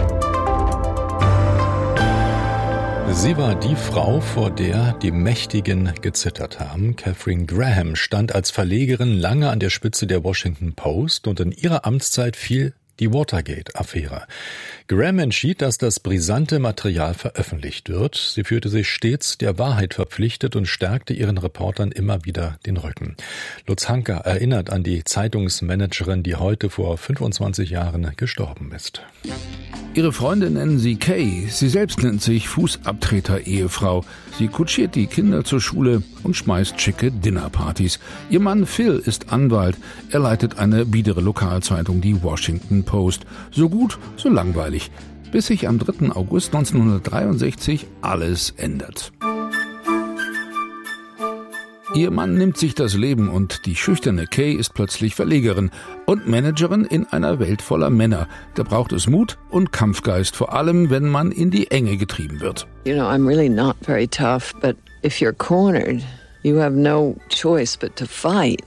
Sie war die Frau, vor der die Mächtigen gezittert haben. Katharine Graham stand als Verlegerin lange an der Spitze der Washington Post und in ihrer Amtszeit fiel die Watergate-Affäre. Graham entschied, dass das brisante Material veröffentlicht wird. Sie fühlte sich stets der Wahrheit verpflichtet und stärkte ihren Reportern immer wieder den Rücken. Lutz Hanka erinnert an die Zeitungsmanagerin, die heute vor fünfundzwanzig Jahren gestorben ist. Ihre Freunde nennen sie Kay. Sie selbst nennt sich Fußabtreter-Ehefrau. Sie kutschiert die Kinder zur Schule und schmeißt schicke Dinnerpartys. Ihr Mann Phil ist Anwalt. Er leitet eine biedere Lokalzeitung, die Washington Post. So gut, so langweilig. Bis sich am dritten August neunzehnhundertdreiundsechzig alles ändert. Ihr Mann nimmt sich das Leben und die schüchterne Kay ist plötzlich Verlegerin und Managerin in einer Welt voller Männer. Da braucht es Mut und Kampfgeist, vor allem wenn man in die Enge getrieben wird. You know, I'm really not very tough, but if you're cornered, you have no choice but to fight.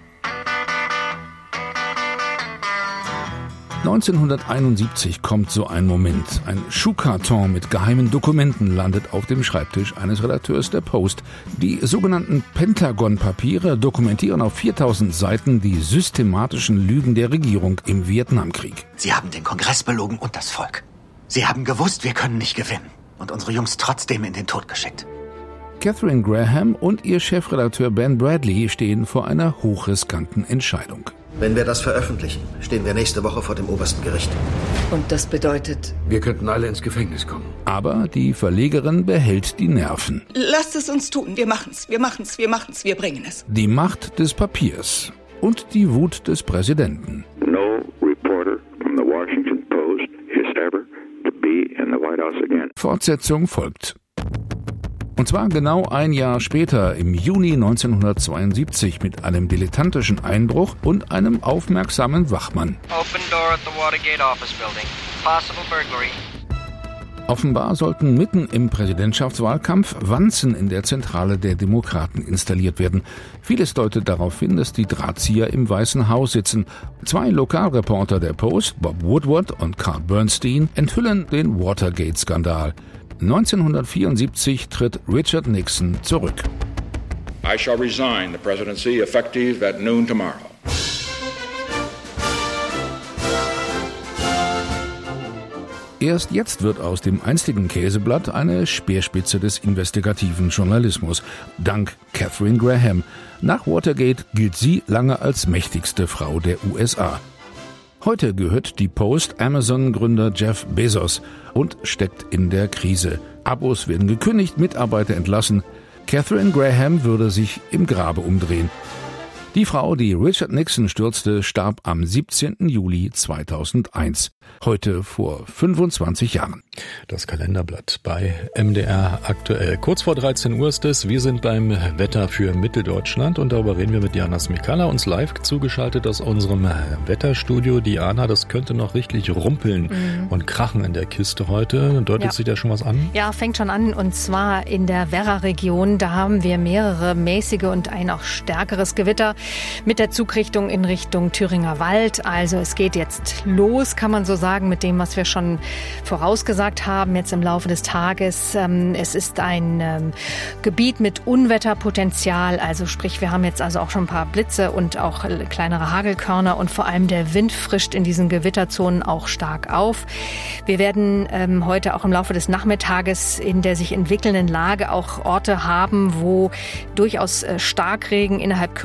neunzehnhunderteinundsiebzig kommt so ein Moment. Ein Schuhkarton mit geheimen Dokumenten landet auf dem Schreibtisch eines Redakteurs der Post. Die sogenannten Pentagon-Papiere dokumentieren auf viertausend Seiten die systematischen Lügen der Regierung im Vietnamkrieg. Sie haben den Kongress belogen und das Volk. Sie haben gewusst, wir können nicht gewinnen und unsere Jungs trotzdem in den Tod geschickt. Katharine Graham und ihr Chefredakteur Ben Bradley stehen vor einer hochriskanten Entscheidung. Wenn wir das veröffentlichen, stehen wir nächste Woche vor dem obersten Gericht. Und das bedeutet? Wir könnten alle ins Gefängnis kommen. Aber die Verlegerin behält die Nerven. Lasst es uns tun. Wir machen's, wir machen's, wir machen's, wir bringen es. Die Macht des Papiers und die Wut des Präsidenten. No reporter from the Washington Post is ever to be in the White House again. Fortsetzung folgt. Und zwar genau ein Jahr später, im Juni neunzehnhundertzweiundsiebzig, mit einem dilettantischen Einbruch und einem aufmerksamen Wachmann. Open door at the Watergate office building. Possible burglary. Offenbar sollten mitten im Präsidentschaftswahlkampf Wanzen in der Zentrale der Demokraten installiert werden. Vieles deutet darauf hin, dass die Drahtzieher im Weißen Haus sitzen. Zwei Lokalreporter der Post, Bob Woodward und Carl Bernstein, enthüllen den Watergate-Skandal. neunzehnhundertvierundsiebzig tritt Richard Nixon zurück. I shall resign the presidency effective at noon tomorrow. Erst jetzt wird aus dem einstigen Käseblatt eine Speerspitze des investigativen Journalismus. Dank Katharine Graham. Nach Watergate gilt sie lange als mächtigste Frau der U S A. Heute gehört die Post Amazon-Gründer Jeff Bezos und steckt in der Krise. Abos werden gekündigt, Mitarbeiter entlassen. Katharine Graham würde sich im Grabe umdrehen. Die Frau, die Richard Nixon stürzte, starb am siebzehnten Juli zweitausendeins. Heute vor fünfundzwanzig Jahren. Das Kalenderblatt bei M D R aktuell. Kurz vor dreizehn Uhr ist es. Wir sind beim Wetter für Mitteldeutschland und darüber reden wir mit Diana Smikala, uns live zugeschaltet aus unserem Wetterstudio. Diana, das könnte noch richtig rumpeln mhm. und krachen in der Kiste heute. Deutet ja. sich da schon was an? Ja, fängt schon an, und zwar in der Werra-Region. Da haben wir mehrere mäßige und ein auch stärkeres Gewitter mit der Zugrichtung in Richtung Thüringer Wald. Also es geht jetzt los, kann man so sagen, mit dem, was wir schon vorausgesagt haben jetzt im Laufe des Tages. Es ist ein Gebiet mit Unwetterpotenzial, also sprich, wir haben jetzt also auch schon ein paar Blitze und auch kleinere Hagelkörner, und vor allem der Wind frischt in diesen Gewitterzonen auch stark auf. Wir werden heute auch im Laufe des Nachmittages in der sich entwickelnden Lage auch Orte haben, wo durchaus Starkregen innerhalb kürzester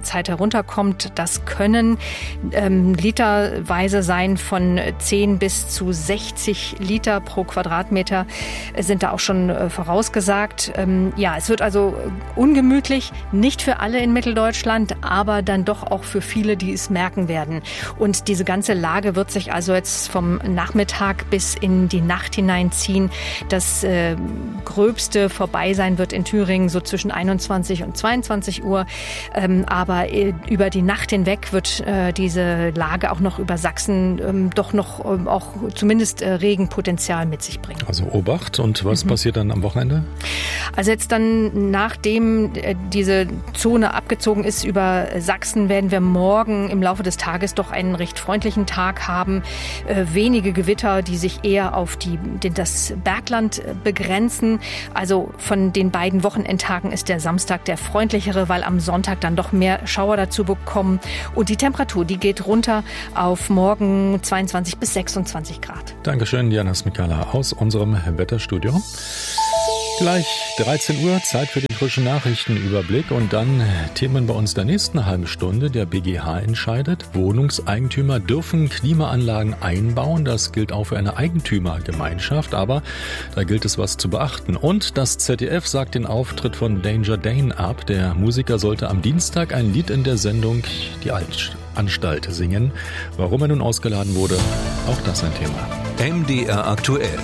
Zeit herunterkommt. Das können ähm, literweise sein von zehn bis zu sechzig Liter pro Quadratmeter sind da auch schon äh, vorausgesagt. Ähm, ja, es wird also ungemütlich, nicht für alle in Mitteldeutschland, aber dann doch auch für viele, die es merken werden. Und diese ganze Lage wird sich also jetzt vom Nachmittag bis in die Nacht hineinziehen. Das äh, Gröbste vorbei sein wird in Thüringen so zwischen einundzwanzig und zweiundzwanzig Uhr. Ähm, aber äh, über die Nacht hinweg wird äh, diese Lage auch noch über Sachsen ähm, doch noch ähm, auch zumindest äh, Regenpotenzial mit sich bringen. Also Obacht. Und was mhm. passiert dann am Wochenende? Also jetzt dann, nachdem äh, diese Zone abgezogen ist über Sachsen, werden wir morgen im Laufe des Tages doch einen recht freundlichen Tag haben. Äh, wenige Gewitter, die sich eher auf die, den, das Bergland begrenzen. Also von den beiden Wochenendtagen ist der Samstag der freundlichere, weil am Sonntag dann doch mehr Schauer dazu bekommen. Und die Temperatur, die geht runter auf morgen zweiundzwanzig bis sechsundzwanzig Grad. Dankeschön, Diana Smikala aus unserem Wetterstudio. Gleich dreizehn Uhr, Zeit für den frischen Nachrichtenüberblick und dann Themen bei uns der nächsten halben Stunde. Der B G H entscheidet, Wohnungseigentümer dürfen Klimaanlagen einbauen. Das gilt auch für eine Eigentümergemeinschaft, aber da gilt es was zu beachten. Und das Z D F sagt den Auftritt von Danger Dane ab. Der Musiker sollte am Dienstag ein Lied in der Sendung Die Anstalt singen. Warum er nun ausgeladen wurde, auch das ein Thema. M D R aktuell.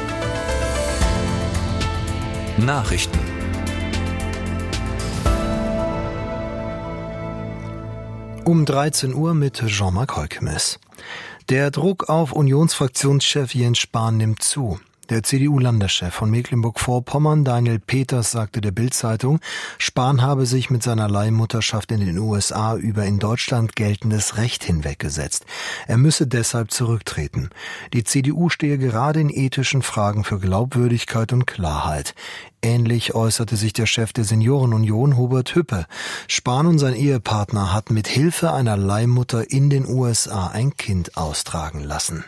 Nachrichten. Um dreizehn Uhr mit Jean-Marc Holkemes. Der Druck auf Unionsfraktionschef Jens Spahn nimmt zu. Der C D U-Landeschef von Mecklenburg-Vorpommern, Daniel Peters, sagte der Bild-Zeitung, Spahn habe sich mit seiner Leihmutterschaft in den U S A über in Deutschland geltendes Recht hinweggesetzt. Er müsse deshalb zurücktreten. Die C D U stehe gerade in ethischen Fragen für Glaubwürdigkeit und Klarheit. Ähnlich äußerte sich der Chef der Seniorenunion, Hubert Hüppe. Spahn und sein Ehepartner hatten mit Hilfe einer Leihmutter in den U S A ein Kind austragen lassen.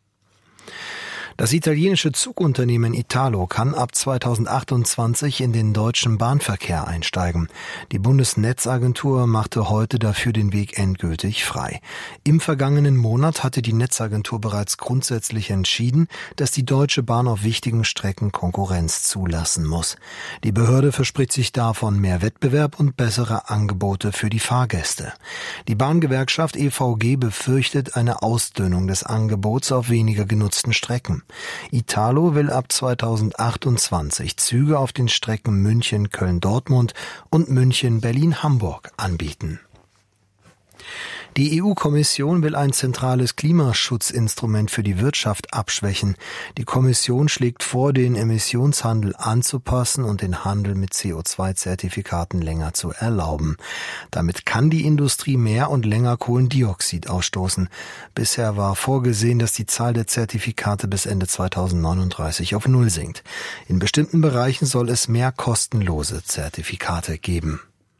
Das italienische Zugunternehmen Italo kann ab zweitausendachtundzwanzig in den deutschen Bahnverkehr einsteigen. Die Bundesnetzagentur machte heute dafür den Weg endgültig frei. Im vergangenen Monat hatte die Netzagentur bereits grundsätzlich entschieden, dass die Deutsche Bahn auf wichtigen Strecken Konkurrenz zulassen muss. Die Behörde verspricht sich davon mehr Wettbewerb und bessere Angebote für die Fahrgäste. Die Bahngewerkschaft E V G befürchtet eine Ausdünnung des Angebots auf weniger genutzten Strecken. Italo will ab zweitausendachtundzwanzig Züge auf den Strecken München, Köln, Dortmund und München, Berlin, Hamburg anbieten. Die E U-Kommission will ein zentrales Klimaschutzinstrument für die Wirtschaft abschwächen. Die Kommission schlägt vor, den Emissionshandel anzupassen und den Handel mit C O zwei Zertifikaten länger zu erlauben. Damit kann die Industrie mehr und länger Kohlendioxid ausstoßen. Bisher war vorgesehen, dass die Zahl der Zertifikate bis Ende zweitausendneununddreißig auf Null sinkt. In bestimmten Bereichen soll es mehr kostenlose Zertifikate geben.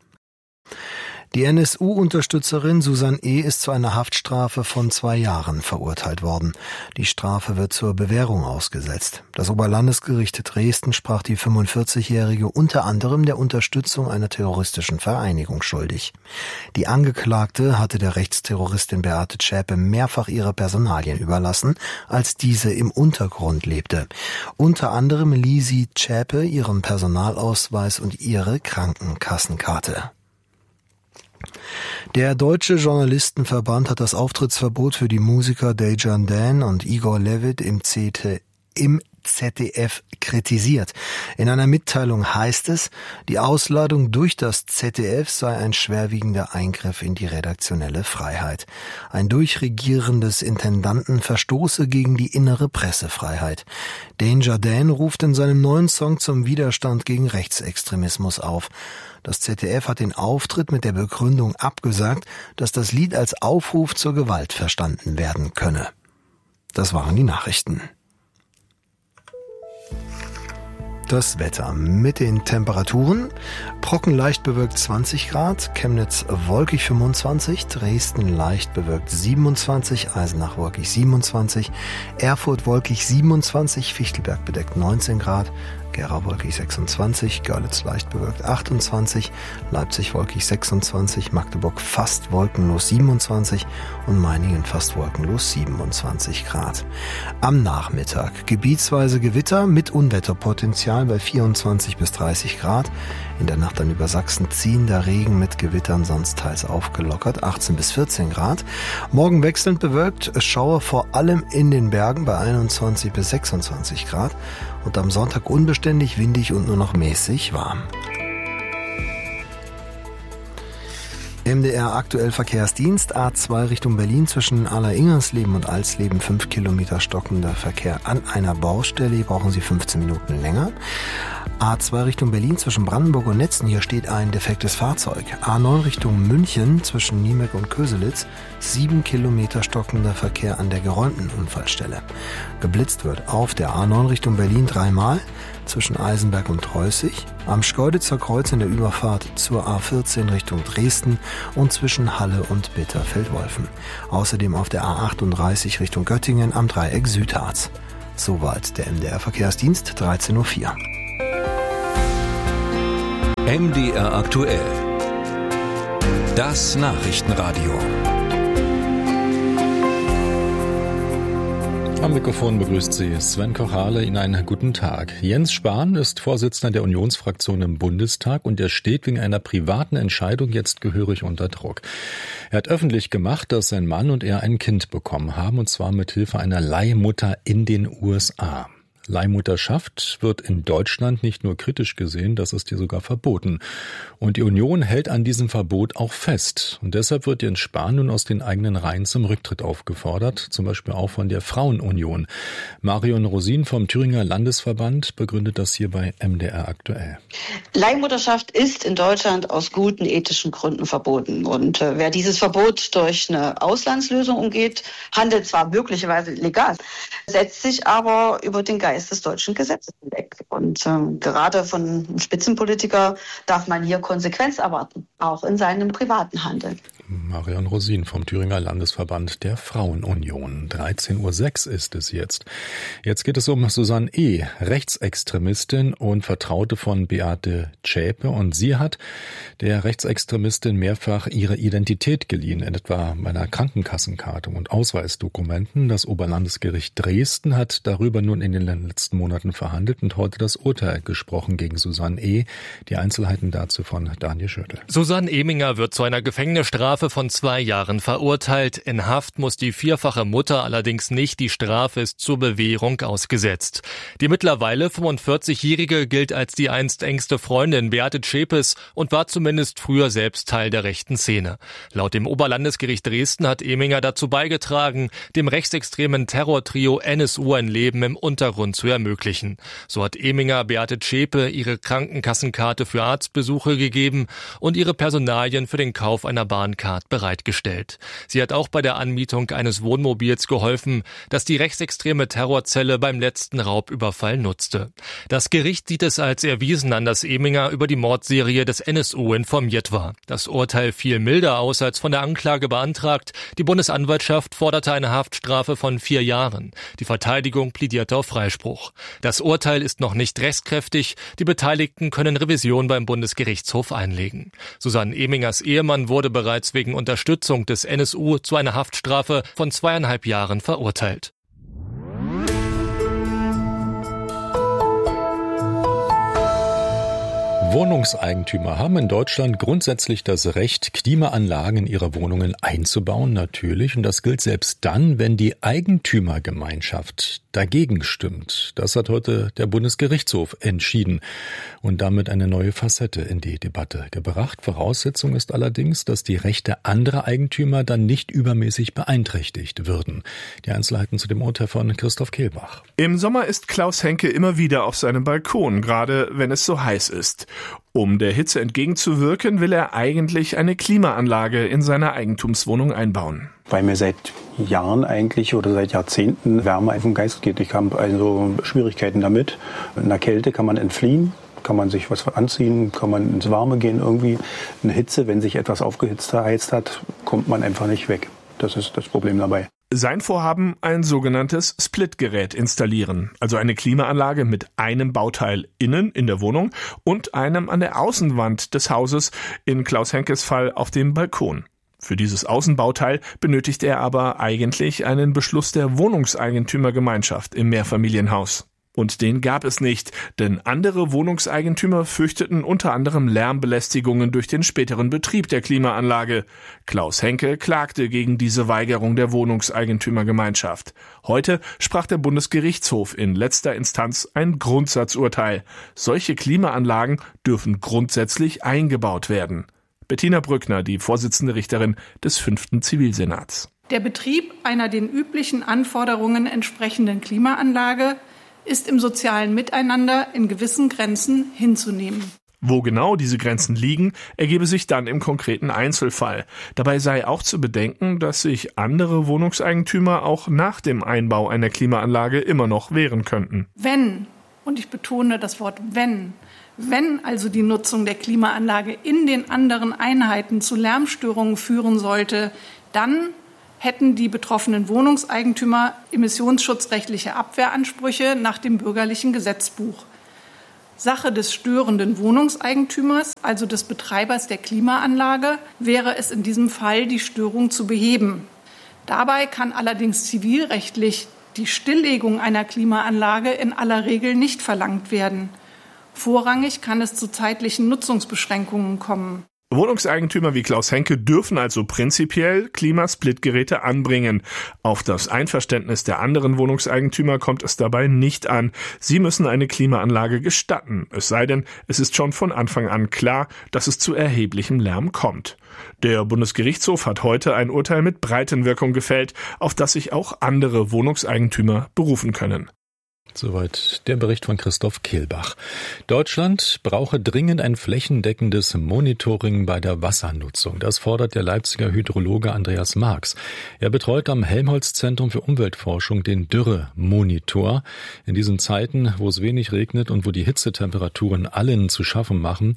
Die N S U-Unterstützerin Susanne E. ist zu einer Haftstrafe von zwei Jahren verurteilt worden. Die Strafe wird zur Bewährung ausgesetzt. Das Oberlandesgericht Dresden sprach die fünfundvierzigjährige unter anderem der Unterstützung einer terroristischen Vereinigung schuldig. Die Angeklagte hatte der Rechtsterroristin Beate Zschäpe mehrfach ihre Personalien überlassen, als diese im Untergrund lebte. Unter anderem lieh sie Zschäpe ihren Personalausweis und ihre Krankenkassenkarte. Der Deutsche Journalistenverband hat das Auftrittsverbot für die Musiker Dejan Dan und Igor Levit im Z D F kritisiert. In einer Mitteilung heißt es, die Ausladung durch das Z D F sei ein schwerwiegender Eingriff in die redaktionelle Freiheit. Ein Durchregieren des Intendanten verstoße gegen die innere Pressefreiheit. Danger Dan ruft in seinem neuen Song zum Widerstand gegen Rechtsextremismus auf. Das Z D F hat den Auftritt mit der Begründung abgesagt, dass das Lied als Aufruf zur Gewalt verstanden werden könne. Das waren die Nachrichten. Das Wetter mit den Temperaturen. Brocken leicht bewölkt zwanzig Grad, Chemnitz wolkig fünfundzwanzig, Dresden leicht bewölkt siebenundzwanzig, Eisenach wolkig siebenundzwanzig, Erfurt wolkig siebenundzwanzig, Fichtelberg bedeckt neunzehn Grad, Gera wolkig sechsundzwanzig, Görlitz leicht bewölkt achtundzwanzig, Leipzig wolkig sechsundzwanzig, Magdeburg fast wolkenlos siebenundzwanzig und Meiningen fast wolkenlos siebenundzwanzig Grad. Am Nachmittag gebietsweise Gewitter mit Unwetterpotenzial bei vierundzwanzig bis dreißig Grad. In der Nacht dann über Sachsen ziehender Regen mit Gewittern, sonst teils aufgelockert, achtzehn bis vierzehn Grad. Morgen wechselnd bewölkt, Schauer vor allem in den Bergen bei einundzwanzig bis sechsundzwanzig Grad. Und am Sonntag unbeständig, windig und nur noch mäßig warm. M D R aktuell Verkehrsdienst, A zwei Richtung Berlin zwischen Aller-Ingersleben und Alsleben, fünf Kilometer stockender Verkehr an einer Baustelle, hier brauchen Sie fünfzehn Minuten länger. A zwei Richtung Berlin zwischen Brandenburg und Netzen, hier steht ein defektes Fahrzeug. A neun Richtung München zwischen Niemek und Köselitz, sieben Kilometer stockender Verkehr an der geräumten Unfallstelle. Geblitzt wird auf der A neun Richtung Berlin dreimal, zwischen Eisenberg und Treußig, am Schkeuditzer Kreuz in der Überfahrt zur A vierzehn Richtung Dresden und zwischen Halle und Bitterfeld-Wolfen. Außerdem auf der A achtunddreißig Richtung Göttingen am Dreieck Südharz. Soweit der M D R Verkehrsdienst, dreizehn Uhr vier. M D R aktuell. Das Nachrichtenradio. Am Mikrofon begrüßt Sie Sven Kochale. Ihnen einen guten Tag. Jens Spahn ist Vorsitzender der Unionsfraktion im Bundestag und er steht wegen einer privaten Entscheidung jetzt gehörig unter Druck. Er hat öffentlich gemacht, dass sein Mann und er ein Kind bekommen haben, und zwar mit Hilfe einer Leihmutter in den U S A. Leihmutterschaft wird in Deutschland nicht nur kritisch gesehen, das ist hier sogar verboten. Und die Union hält an diesem Verbot auch fest. Und deshalb wird Jens Spahn nun aus den eigenen Reihen zum Rücktritt aufgefordert, zum Beispiel auch von der Frauenunion. Marion Rosin vom Thüringer Landesverband begründet das hier bei M D R aktuell. Leihmutterschaft ist in Deutschland aus guten ethischen Gründen verboten. Und äh, wer dieses Verbot durch eine Auslandslösung umgeht, handelt zwar möglicherweise legal, setzt sich aber über den Geist des deutschen Gesetzes hinweg. Und ähm, gerade von einem Spitzenpolitiker darf man hier Konsequenz erwarten, auch in seinem privaten Handeln. Marion Rosin vom Thüringer Landesverband der Frauenunion. dreizehn Uhr sechs ist es jetzt. Jetzt geht es um Susanne E., Rechtsextremistin und Vertraute von Beate Zschäpe. Und sie hat der Rechtsextremistin mehrfach ihre Identität geliehen, etwa bei einer Krankenkassenkarte und Ausweisdokumenten. Das Oberlandesgericht Dresden hat darüber nun in den letzten Monaten verhandelt und heute das Urteil gesprochen gegen Susanne E. Die Einzelheiten dazu von Daniel Schöttl. Susanne Eminger wird zu einer Gefängnisstrafe von zwei Jahren verurteilt. In Haft muss die vierfache Mutter allerdings nicht. Die Strafe ist zur Bewährung ausgesetzt. Die mittlerweile fünfundvierzigjährige gilt als die einst engste Freundin Beate Zschäpes und war zumindest früher selbst Teil der rechten Szene. Laut dem Oberlandesgericht Dresden hat Eminger dazu beigetragen, dem rechtsextremen Terrortrio N S U ein Leben im Untergrund zu ermöglichen. So hat Eminger Beate Zschäpe ihre Krankenkassenkarte für Arztbesuche gegeben und ihre Personalien für den Kauf einer Bahncard bereitgestellt. Sie hat auch bei der Anmietung eines Wohnmobils geholfen, das die rechtsextreme Terrorzelle beim letzten Raubüberfall nutzte. Das Gericht sieht es als erwiesen an, dass Eminger über die Mordserie des N S U informiert war. Das Urteil fiel milder aus als von der Anklage beantragt. Die Bundesanwaltschaft forderte eine Haftstrafe von vier Jahren. Die Verteidigung plädierte auf Freispruch. Das Urteil ist noch nicht rechtskräftig. Die Beteiligten können Revision beim Bundesgerichtshof einlegen. Susanne Emingers Ehemann wurde bereits wegen Unterstützung des N S U zu einer Haftstrafe von zweieinhalb Jahren verurteilt. Wohnungseigentümer haben in Deutschland grundsätzlich das Recht, Klimaanlagen in ihre Wohnungen einzubauen, natürlich. Und das gilt selbst dann, wenn die Eigentümergemeinschaft dagegen stimmt. Das hat heute der Bundesgerichtshof entschieden und damit eine neue Facette in die Debatte gebracht. Voraussetzung ist allerdings, dass die Rechte anderer Eigentümer dann nicht übermäßig beeinträchtigt würden. Die Einzelheiten zu dem Urteil von Christoph Kehlbach. Im Sommer ist Klaus Henke immer wieder auf seinem Balkon, gerade wenn es so heiß ist. Um der Hitze entgegenzuwirken, will er eigentlich eine Klimaanlage in seiner Eigentumswohnung einbauen. Weil mir seit Jahren eigentlich oder seit Jahrzehnten Wärme auf den Geist geht. Ich habe also Schwierigkeiten damit. In der Kälte kann man entfliehen, kann man sich was anziehen, kann man ins Warme gehen irgendwie. In Hitze, wenn sich etwas aufgeheizt hat, kommt man einfach nicht weg. Das ist das Problem dabei. Sein Vorhaben, ein sogenanntes Split-Gerät installieren, also eine Klimaanlage mit einem Bauteil innen in der Wohnung und einem an der Außenwand des Hauses, in Klaus Henkes Fall auf dem Balkon. Für dieses Außenbauteil benötigt er aber eigentlich einen Beschluss der Wohnungseigentümergemeinschaft im Mehrfamilienhaus. Und den gab es nicht, denn andere Wohnungseigentümer fürchteten unter anderem Lärmbelästigungen durch den späteren Betrieb der Klimaanlage. Klaus Henke klagte gegen diese Weigerung der Wohnungseigentümergemeinschaft. Heute sprach der Bundesgerichtshof in letzter Instanz ein Grundsatzurteil. Solche Klimaanlagen dürfen grundsätzlich eingebaut werden. Bettina Brückner, die Vorsitzende Richterin des fünften Zivilsenats. Der Betrieb einer den üblichen Anforderungen entsprechenden Klimaanlage ist im sozialen Miteinander in gewissen Grenzen hinzunehmen. Wo genau diese Grenzen liegen, ergebe sich dann im konkreten Einzelfall. Dabei sei auch zu bedenken, dass sich andere Wohnungseigentümer auch nach dem Einbau einer Klimaanlage immer noch wehren könnten. Wenn, und ich betone das Wort wenn, wenn also die Nutzung der Klimaanlage in den anderen Einheiten zu Lärmstörungen führen sollte, dann hätten die betroffenen Wohnungseigentümer emissionsschutzrechtliche Abwehransprüche nach dem bürgerlichen Gesetzbuch. Sache des störenden Wohnungseigentümers, also des Betreibers der Klimaanlage, wäre es in diesem Fall, die Störung zu beheben. Dabei kann allerdings zivilrechtlich die Stilllegung einer Klimaanlage in aller Regel nicht verlangt werden. Vorrangig kann es zu zeitlichen Nutzungsbeschränkungen kommen. Wohnungseigentümer wie Klaus Henke dürfen also prinzipiell Klimasplitgeräte anbringen. Auf das Einverständnis der anderen Wohnungseigentümer kommt es dabei nicht an. Sie müssen eine Klimaanlage gestatten, es sei denn, es ist schon von Anfang an klar, dass es zu erheblichem Lärm kommt. Der Bundesgerichtshof hat heute ein Urteil mit Breitenwirkung gefällt, auf das sich auch andere Wohnungseigentümer berufen können. Soweit der Bericht von Christoph Kehlbach. Deutschland brauche dringend ein flächendeckendes Monitoring bei der Wassernutzung. Das fordert der Leipziger Hydrologe Andreas Marx. Er betreut am Helmholtz-Zentrum für Umweltforschung den Dürre-Monitor. In diesen Zeiten, wo es wenig regnet und wo die Hitzetemperaturen allen zu schaffen machen,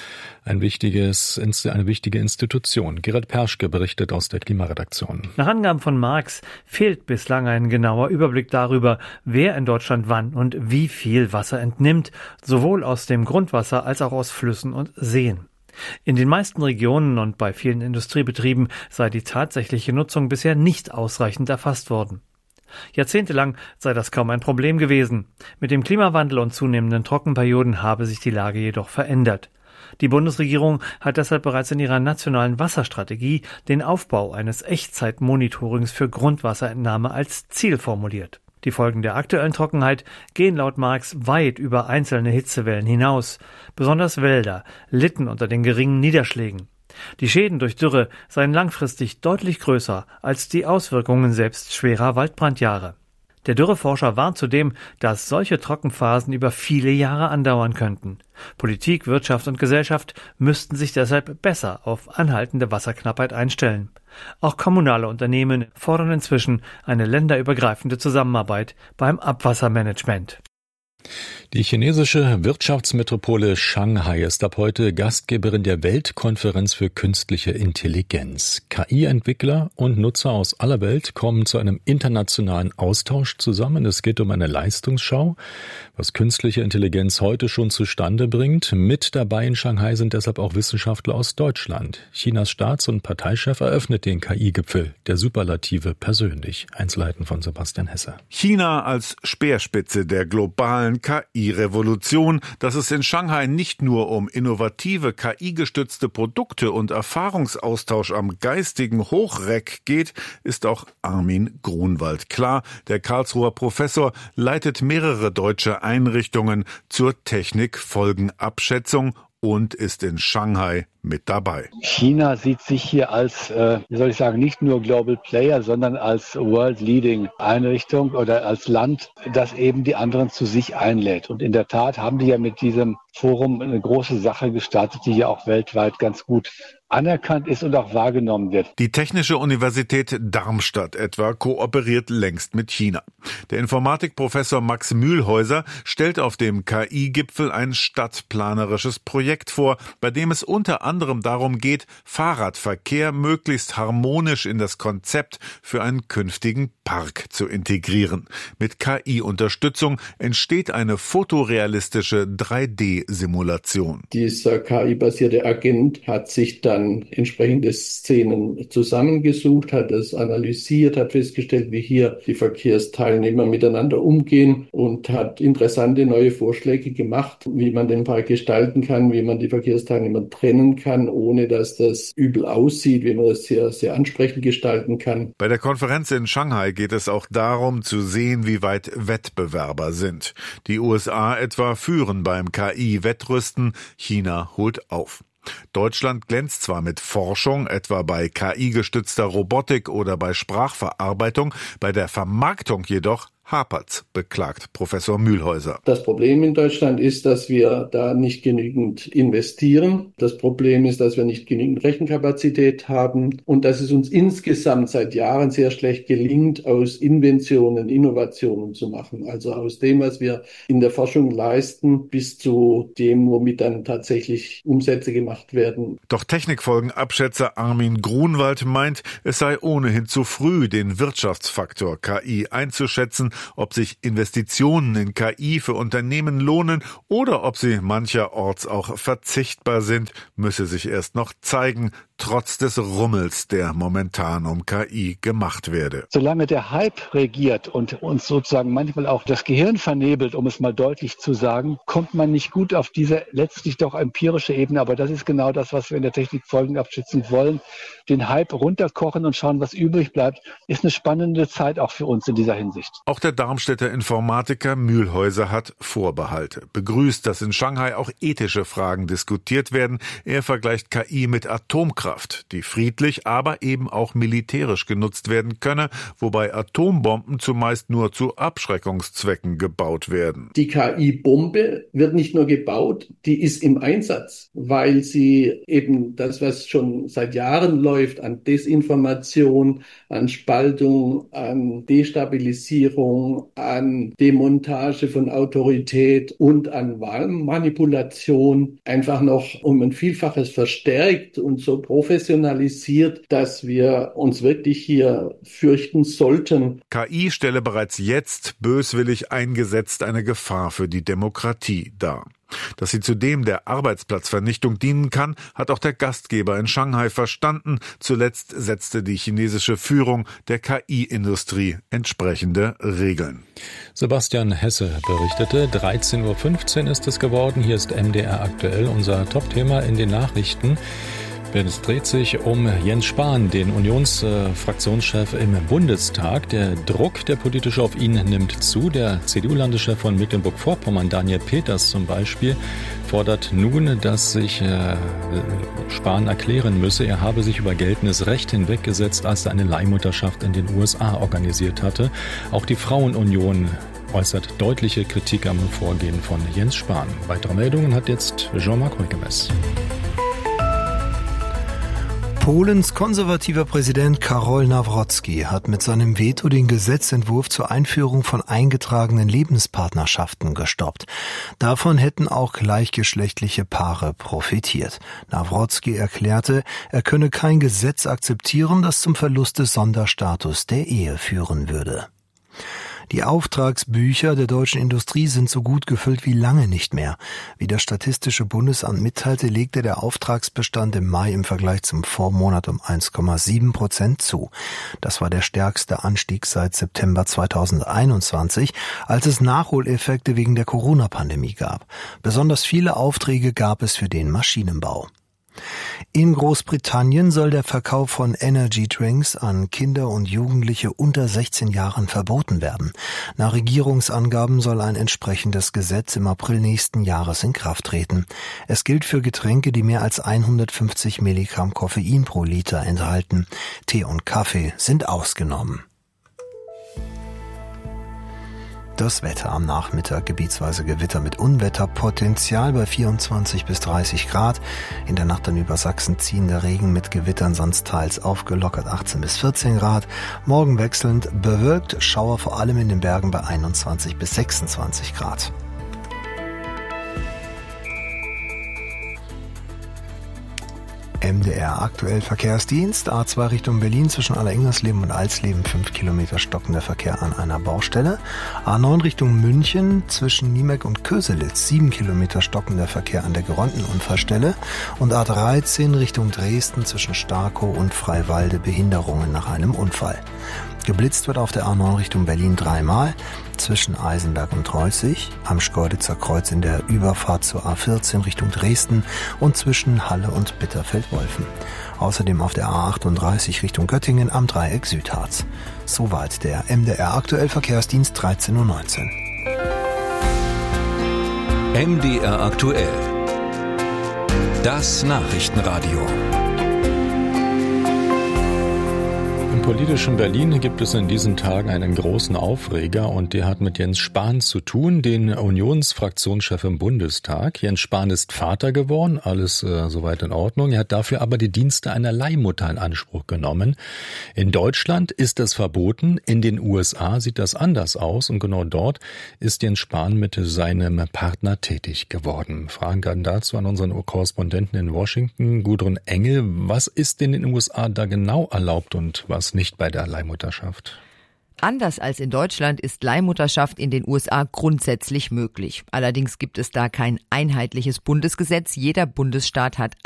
Ein wichtiges, eine wichtige Institution. Gerrit Perschke berichtet aus der Klimaredaktion. Nach Angaben von Marx fehlt bislang ein genauer Überblick darüber, wer in Deutschland wann und wie viel Wasser entnimmt, sowohl aus dem Grundwasser als auch aus Flüssen und Seen. In den meisten Regionen und bei vielen Industriebetrieben sei die tatsächliche Nutzung bisher nicht ausreichend erfasst worden. Jahrzehntelang sei das kaum ein Problem gewesen. Mit dem Klimawandel und zunehmenden Trockenperioden habe sich die Lage jedoch verändert. Die Bundesregierung hat deshalb bereits in ihrer nationalen Wasserstrategie den Aufbau eines Echtzeitmonitorings für Grundwasserentnahme als Ziel formuliert. Die Folgen der aktuellen Trockenheit gehen laut Marx weit über einzelne Hitzewellen hinaus. Besonders Wälder litten unter den geringen Niederschlägen. Die Schäden durch Dürre seien langfristig deutlich größer als die Auswirkungen selbst schwerer Waldbrandjahre. Der Dürreforscher warnt zudem, dass solche Trockenphasen über viele Jahre andauern könnten. Politik, Wirtschaft und Gesellschaft müssten sich deshalb besser auf anhaltende Wasserknappheit einstellen. Auch kommunale Unternehmen fordern inzwischen eine länderübergreifende Zusammenarbeit beim Abwassermanagement. Die chinesische Wirtschaftsmetropole Shanghai ist ab heute Gastgeberin der Weltkonferenz für künstliche Intelligenz. K I-Entwickler und Nutzer aus aller Welt kommen zu einem internationalen Austausch zusammen. Es geht um eine Leistungsschau, was künstliche Intelligenz heute schon zustande bringt. Mit dabei in Shanghai sind deshalb auch Wissenschaftler aus Deutschland. Chinas Staats- und Parteichef eröffnet den K I-Gipfel der Superlative persönlich. Einzelheiten von Sebastian Hesse. China als Speerspitze der globalen K I-Revolution. Dass es in Shanghai nicht nur um innovative K I-gestützte Produkte und Erfahrungsaustausch am geistigen Hochreck geht, ist auch Armin Grunwald klar. Der Karlsruher Professor leitet mehrere deutsche Einrichtungen zur Technikfolgenabschätzung und ist in Shanghai mit dabei. China sieht sich hier als, äh, wie soll ich sagen, nicht nur Global Player, sondern als World Leading Einrichtung oder als Land, das eben die anderen zu sich einlädt. Und in der Tat haben die ja mit diesem Forum eine große Sache gestartet, die ja auch weltweit ganz gut anerkannt ist und auch wahrgenommen wird. Die Technische Universität Darmstadt etwa kooperiert längst mit China. Der Informatikprofessor Max Mühlhäuser stellt auf dem K I-Gipfel ein stadtplanerisches Projekt vor, bei dem es unter anderem darum geht, Fahrradverkehr möglichst harmonisch in das Konzept für einen künftigen Park zu integrieren. Mit K I-Unterstützung entsteht eine fotorealistische drei D-Simulation. Dieser K I-basierte Agent hat sich dann entsprechende Szenen zusammengesucht, hat es analysiert, hat festgestellt, wie hier die Verkehrsteilnehmer miteinander umgehen und hat interessante neue Vorschläge gemacht, wie man den Park gestalten kann, wie man die Verkehrsteilnehmer trennen kann, ohne dass das übel aussieht, wie man das sehr, sehr ansprechend gestalten kann. Bei der Konferenz in Shanghai geht es auch darum zu sehen, wie weit Wettbewerber sind. Die U S A etwa führen beim K I-Wettrüsten, China holt auf. Deutschland glänzt zwar mit Forschung, etwa bei K I-gestützter Robotik oder bei Sprachverarbeitung, bei der Vermarktung jedoch hapert's, beklagt Professor Mühlhäuser. Das Problem in Deutschland ist, dass wir da nicht genügend investieren. Das Problem ist, dass wir nicht genügend Rechenkapazität haben und dass es uns insgesamt seit Jahren sehr schlecht gelingt, aus Inventionen Innovationen zu machen. Also aus dem, was wir in der Forschung leisten, bis zu dem, womit dann tatsächlich Umsätze gemacht werden. Doch Technikfolgenabschätzer Armin Grunwald meint, es sei ohnehin zu früh, den Wirtschaftsfaktor K I einzuschätzen, ob sich Investitionen in K I für Unternehmen lohnen oder ob sie mancherorts auch verzichtbar sind, müsse sich erst noch zeigen, trotz des Rummels, der momentan um K I gemacht werde. Solange der Hype regiert und uns sozusagen manchmal auch das Gehirn vernebelt, um es mal deutlich zu sagen, kommt man nicht gut auf diese letztlich doch empirische Ebene. Aber das ist genau das, was wir in der Technik folgenabschätzend wollen. Den Hype runterkochen und schauen, was übrig bleibt, ist eine spannende Zeit auch für uns in dieser Hinsicht. Auch der Darmstädter Informatiker Mühlhäuser hat Vorbehalte. Begrüßt, dass in Shanghai auch ethische Fragen diskutiert werden. Er vergleicht K I mit Atomkraft, die friedlich, aber eben auch militärisch genutzt werden könne, wobei Atombomben zumeist nur zu Abschreckungszwecken gebaut werden. Die K I-Bombe wird nicht nur gebaut, die ist im Einsatz, weil sie eben das, was schon seit Jahren läuft, an Desinformation, an Spaltung, an Destabilisierung, an Demontage von Autorität und an Wahlmanipulation einfach noch um ein Vielfaches verstärkt und so professionalisiert, dass wir uns wirklich hier fürchten sollten. K I stelle bereits jetzt böswillig eingesetzt eine Gefahr für die Demokratie dar. Dass sie zudem der Arbeitsplatzvernichtung dienen kann, hat auch der Gastgeber in Shanghai verstanden. Zuletzt setzte die chinesische Führung der K I-Industrie entsprechende Regeln. Sebastian Hesse berichtete, dreizehn Uhr fünfzehn ist es geworden. Hier ist M D R aktuell, unser Topthema in den Nachrichten. Es dreht sich um Jens Spahn, den Unionsfraktionschef im Bundestag. Der Druck, der politische, auf ihn nimmt zu. Der C D U-Landeschef von Mecklenburg-Vorpommern, Daniel Peters zum Beispiel, fordert nun, dass sich äh, Spahn erklären müsse, er habe sich über geltendes Recht hinweggesetzt, als er eine Leihmutterschaft in den U S A organisiert hatte. Auch die Frauenunion äußert deutliche Kritik am Vorgehen von Jens Spahn. Weitere Meldungen hat jetzt Jean-Marc Rükemes. Polens konservativer Präsident Karol Nawrocki hat mit seinem Veto den Gesetzentwurf zur Einführung von eingetragenen Lebenspartnerschaften gestoppt. Davon hätten auch gleichgeschlechtliche Paare profitiert. Nawrocki erklärte, er könne kein Gesetz akzeptieren, das zum Verlust des Sonderstatus der Ehe führen würde. Die Auftragsbücher der deutschen Industrie sind so gut gefüllt wie lange nicht mehr. Wie das Statistische Bundesamt mitteilte, legte der Auftragsbestand im Mai im Vergleich zum Vormonat um eins Komma sieben Prozent zu. Das war der stärkste Anstieg seit September zweitausendeinundzwanzig, als es Nachholeffekte wegen der Corona-Pandemie gab. Besonders viele Aufträge gab es für den Maschinenbau. In Großbritannien soll der Verkauf von Energy Drinks an Kinder und Jugendliche unter sechzehn Jahren verboten werden. Nach Regierungsangaben soll ein entsprechendes Gesetz im April nächsten Jahres in Kraft treten. Es gilt für Getränke, die mehr als hundertfünfzig Milligramm Koffein pro Liter enthalten. Tee und Kaffee sind ausgenommen. Das Wetter am Nachmittag, gebietsweise Gewitter mit Unwetterpotenzial bei vierundzwanzig bis dreißig Grad. In der Nacht dann über Sachsen ziehender Regen mit Gewittern, sonst teils aufgelockert achtzehn bis vierzehn Grad. Morgen wechselnd bewölkt, Schauer vor allem in den Bergen bei einundzwanzig bis sechsundzwanzig Grad. M D R aktuell Verkehrsdienst, A zwei Richtung Berlin zwischen Alleringmersleben und Alsleben, fünf Kilometer stockender Verkehr an einer Baustelle. A neun Richtung München zwischen Niemek und Köselitz, sieben Kilometer stockender Verkehr an der geräumten Unfallstelle. Und A dreizehn Richtung Dresden zwischen Starkow und Freiwalde, Behinderungen nach einem Unfall. Geblitzt wird auf der A neun Richtung Berlin dreimal, zwischen Eisenberg und Treuzig, am Schkeuditzer Kreuz in der Überfahrt zur A vierzehn Richtung Dresden und zwischen Halle und Bitterfeld-Wolfen. Außerdem auf der A achtunddreißig Richtung Göttingen am Dreieck Südharz. Soweit der M D R aktuell Verkehrsdienst dreizehn Uhr neunzehn. M D R aktuell. Das Nachrichtenradio. Im politischen Berlin gibt es in diesen Tagen einen großen Aufreger und der hat mit Jens Spahn zu tun, den Unionsfraktionschef im Bundestag. Jens Spahn ist Vater geworden, alles äh, soweit in Ordnung. Er hat dafür aber die Dienste einer Leihmutter in Anspruch genommen. In Deutschland ist das verboten, in den U S A sieht das anders aus und genau dort ist Jens Spahn mit seinem Partner tätig geworden. Fragen kann dazu an unseren Korrespondenten in Washington, Gudrun Engel. Was ist denn in den U S A da genau erlaubt und was nicht bei der Leihmutterschaft? Anders als in Deutschland ist Leihmutterschaft in den U S A grundsätzlich möglich. Allerdings gibt es da kein einheitliches Bundesgesetz. Jeder Bundesstaat hat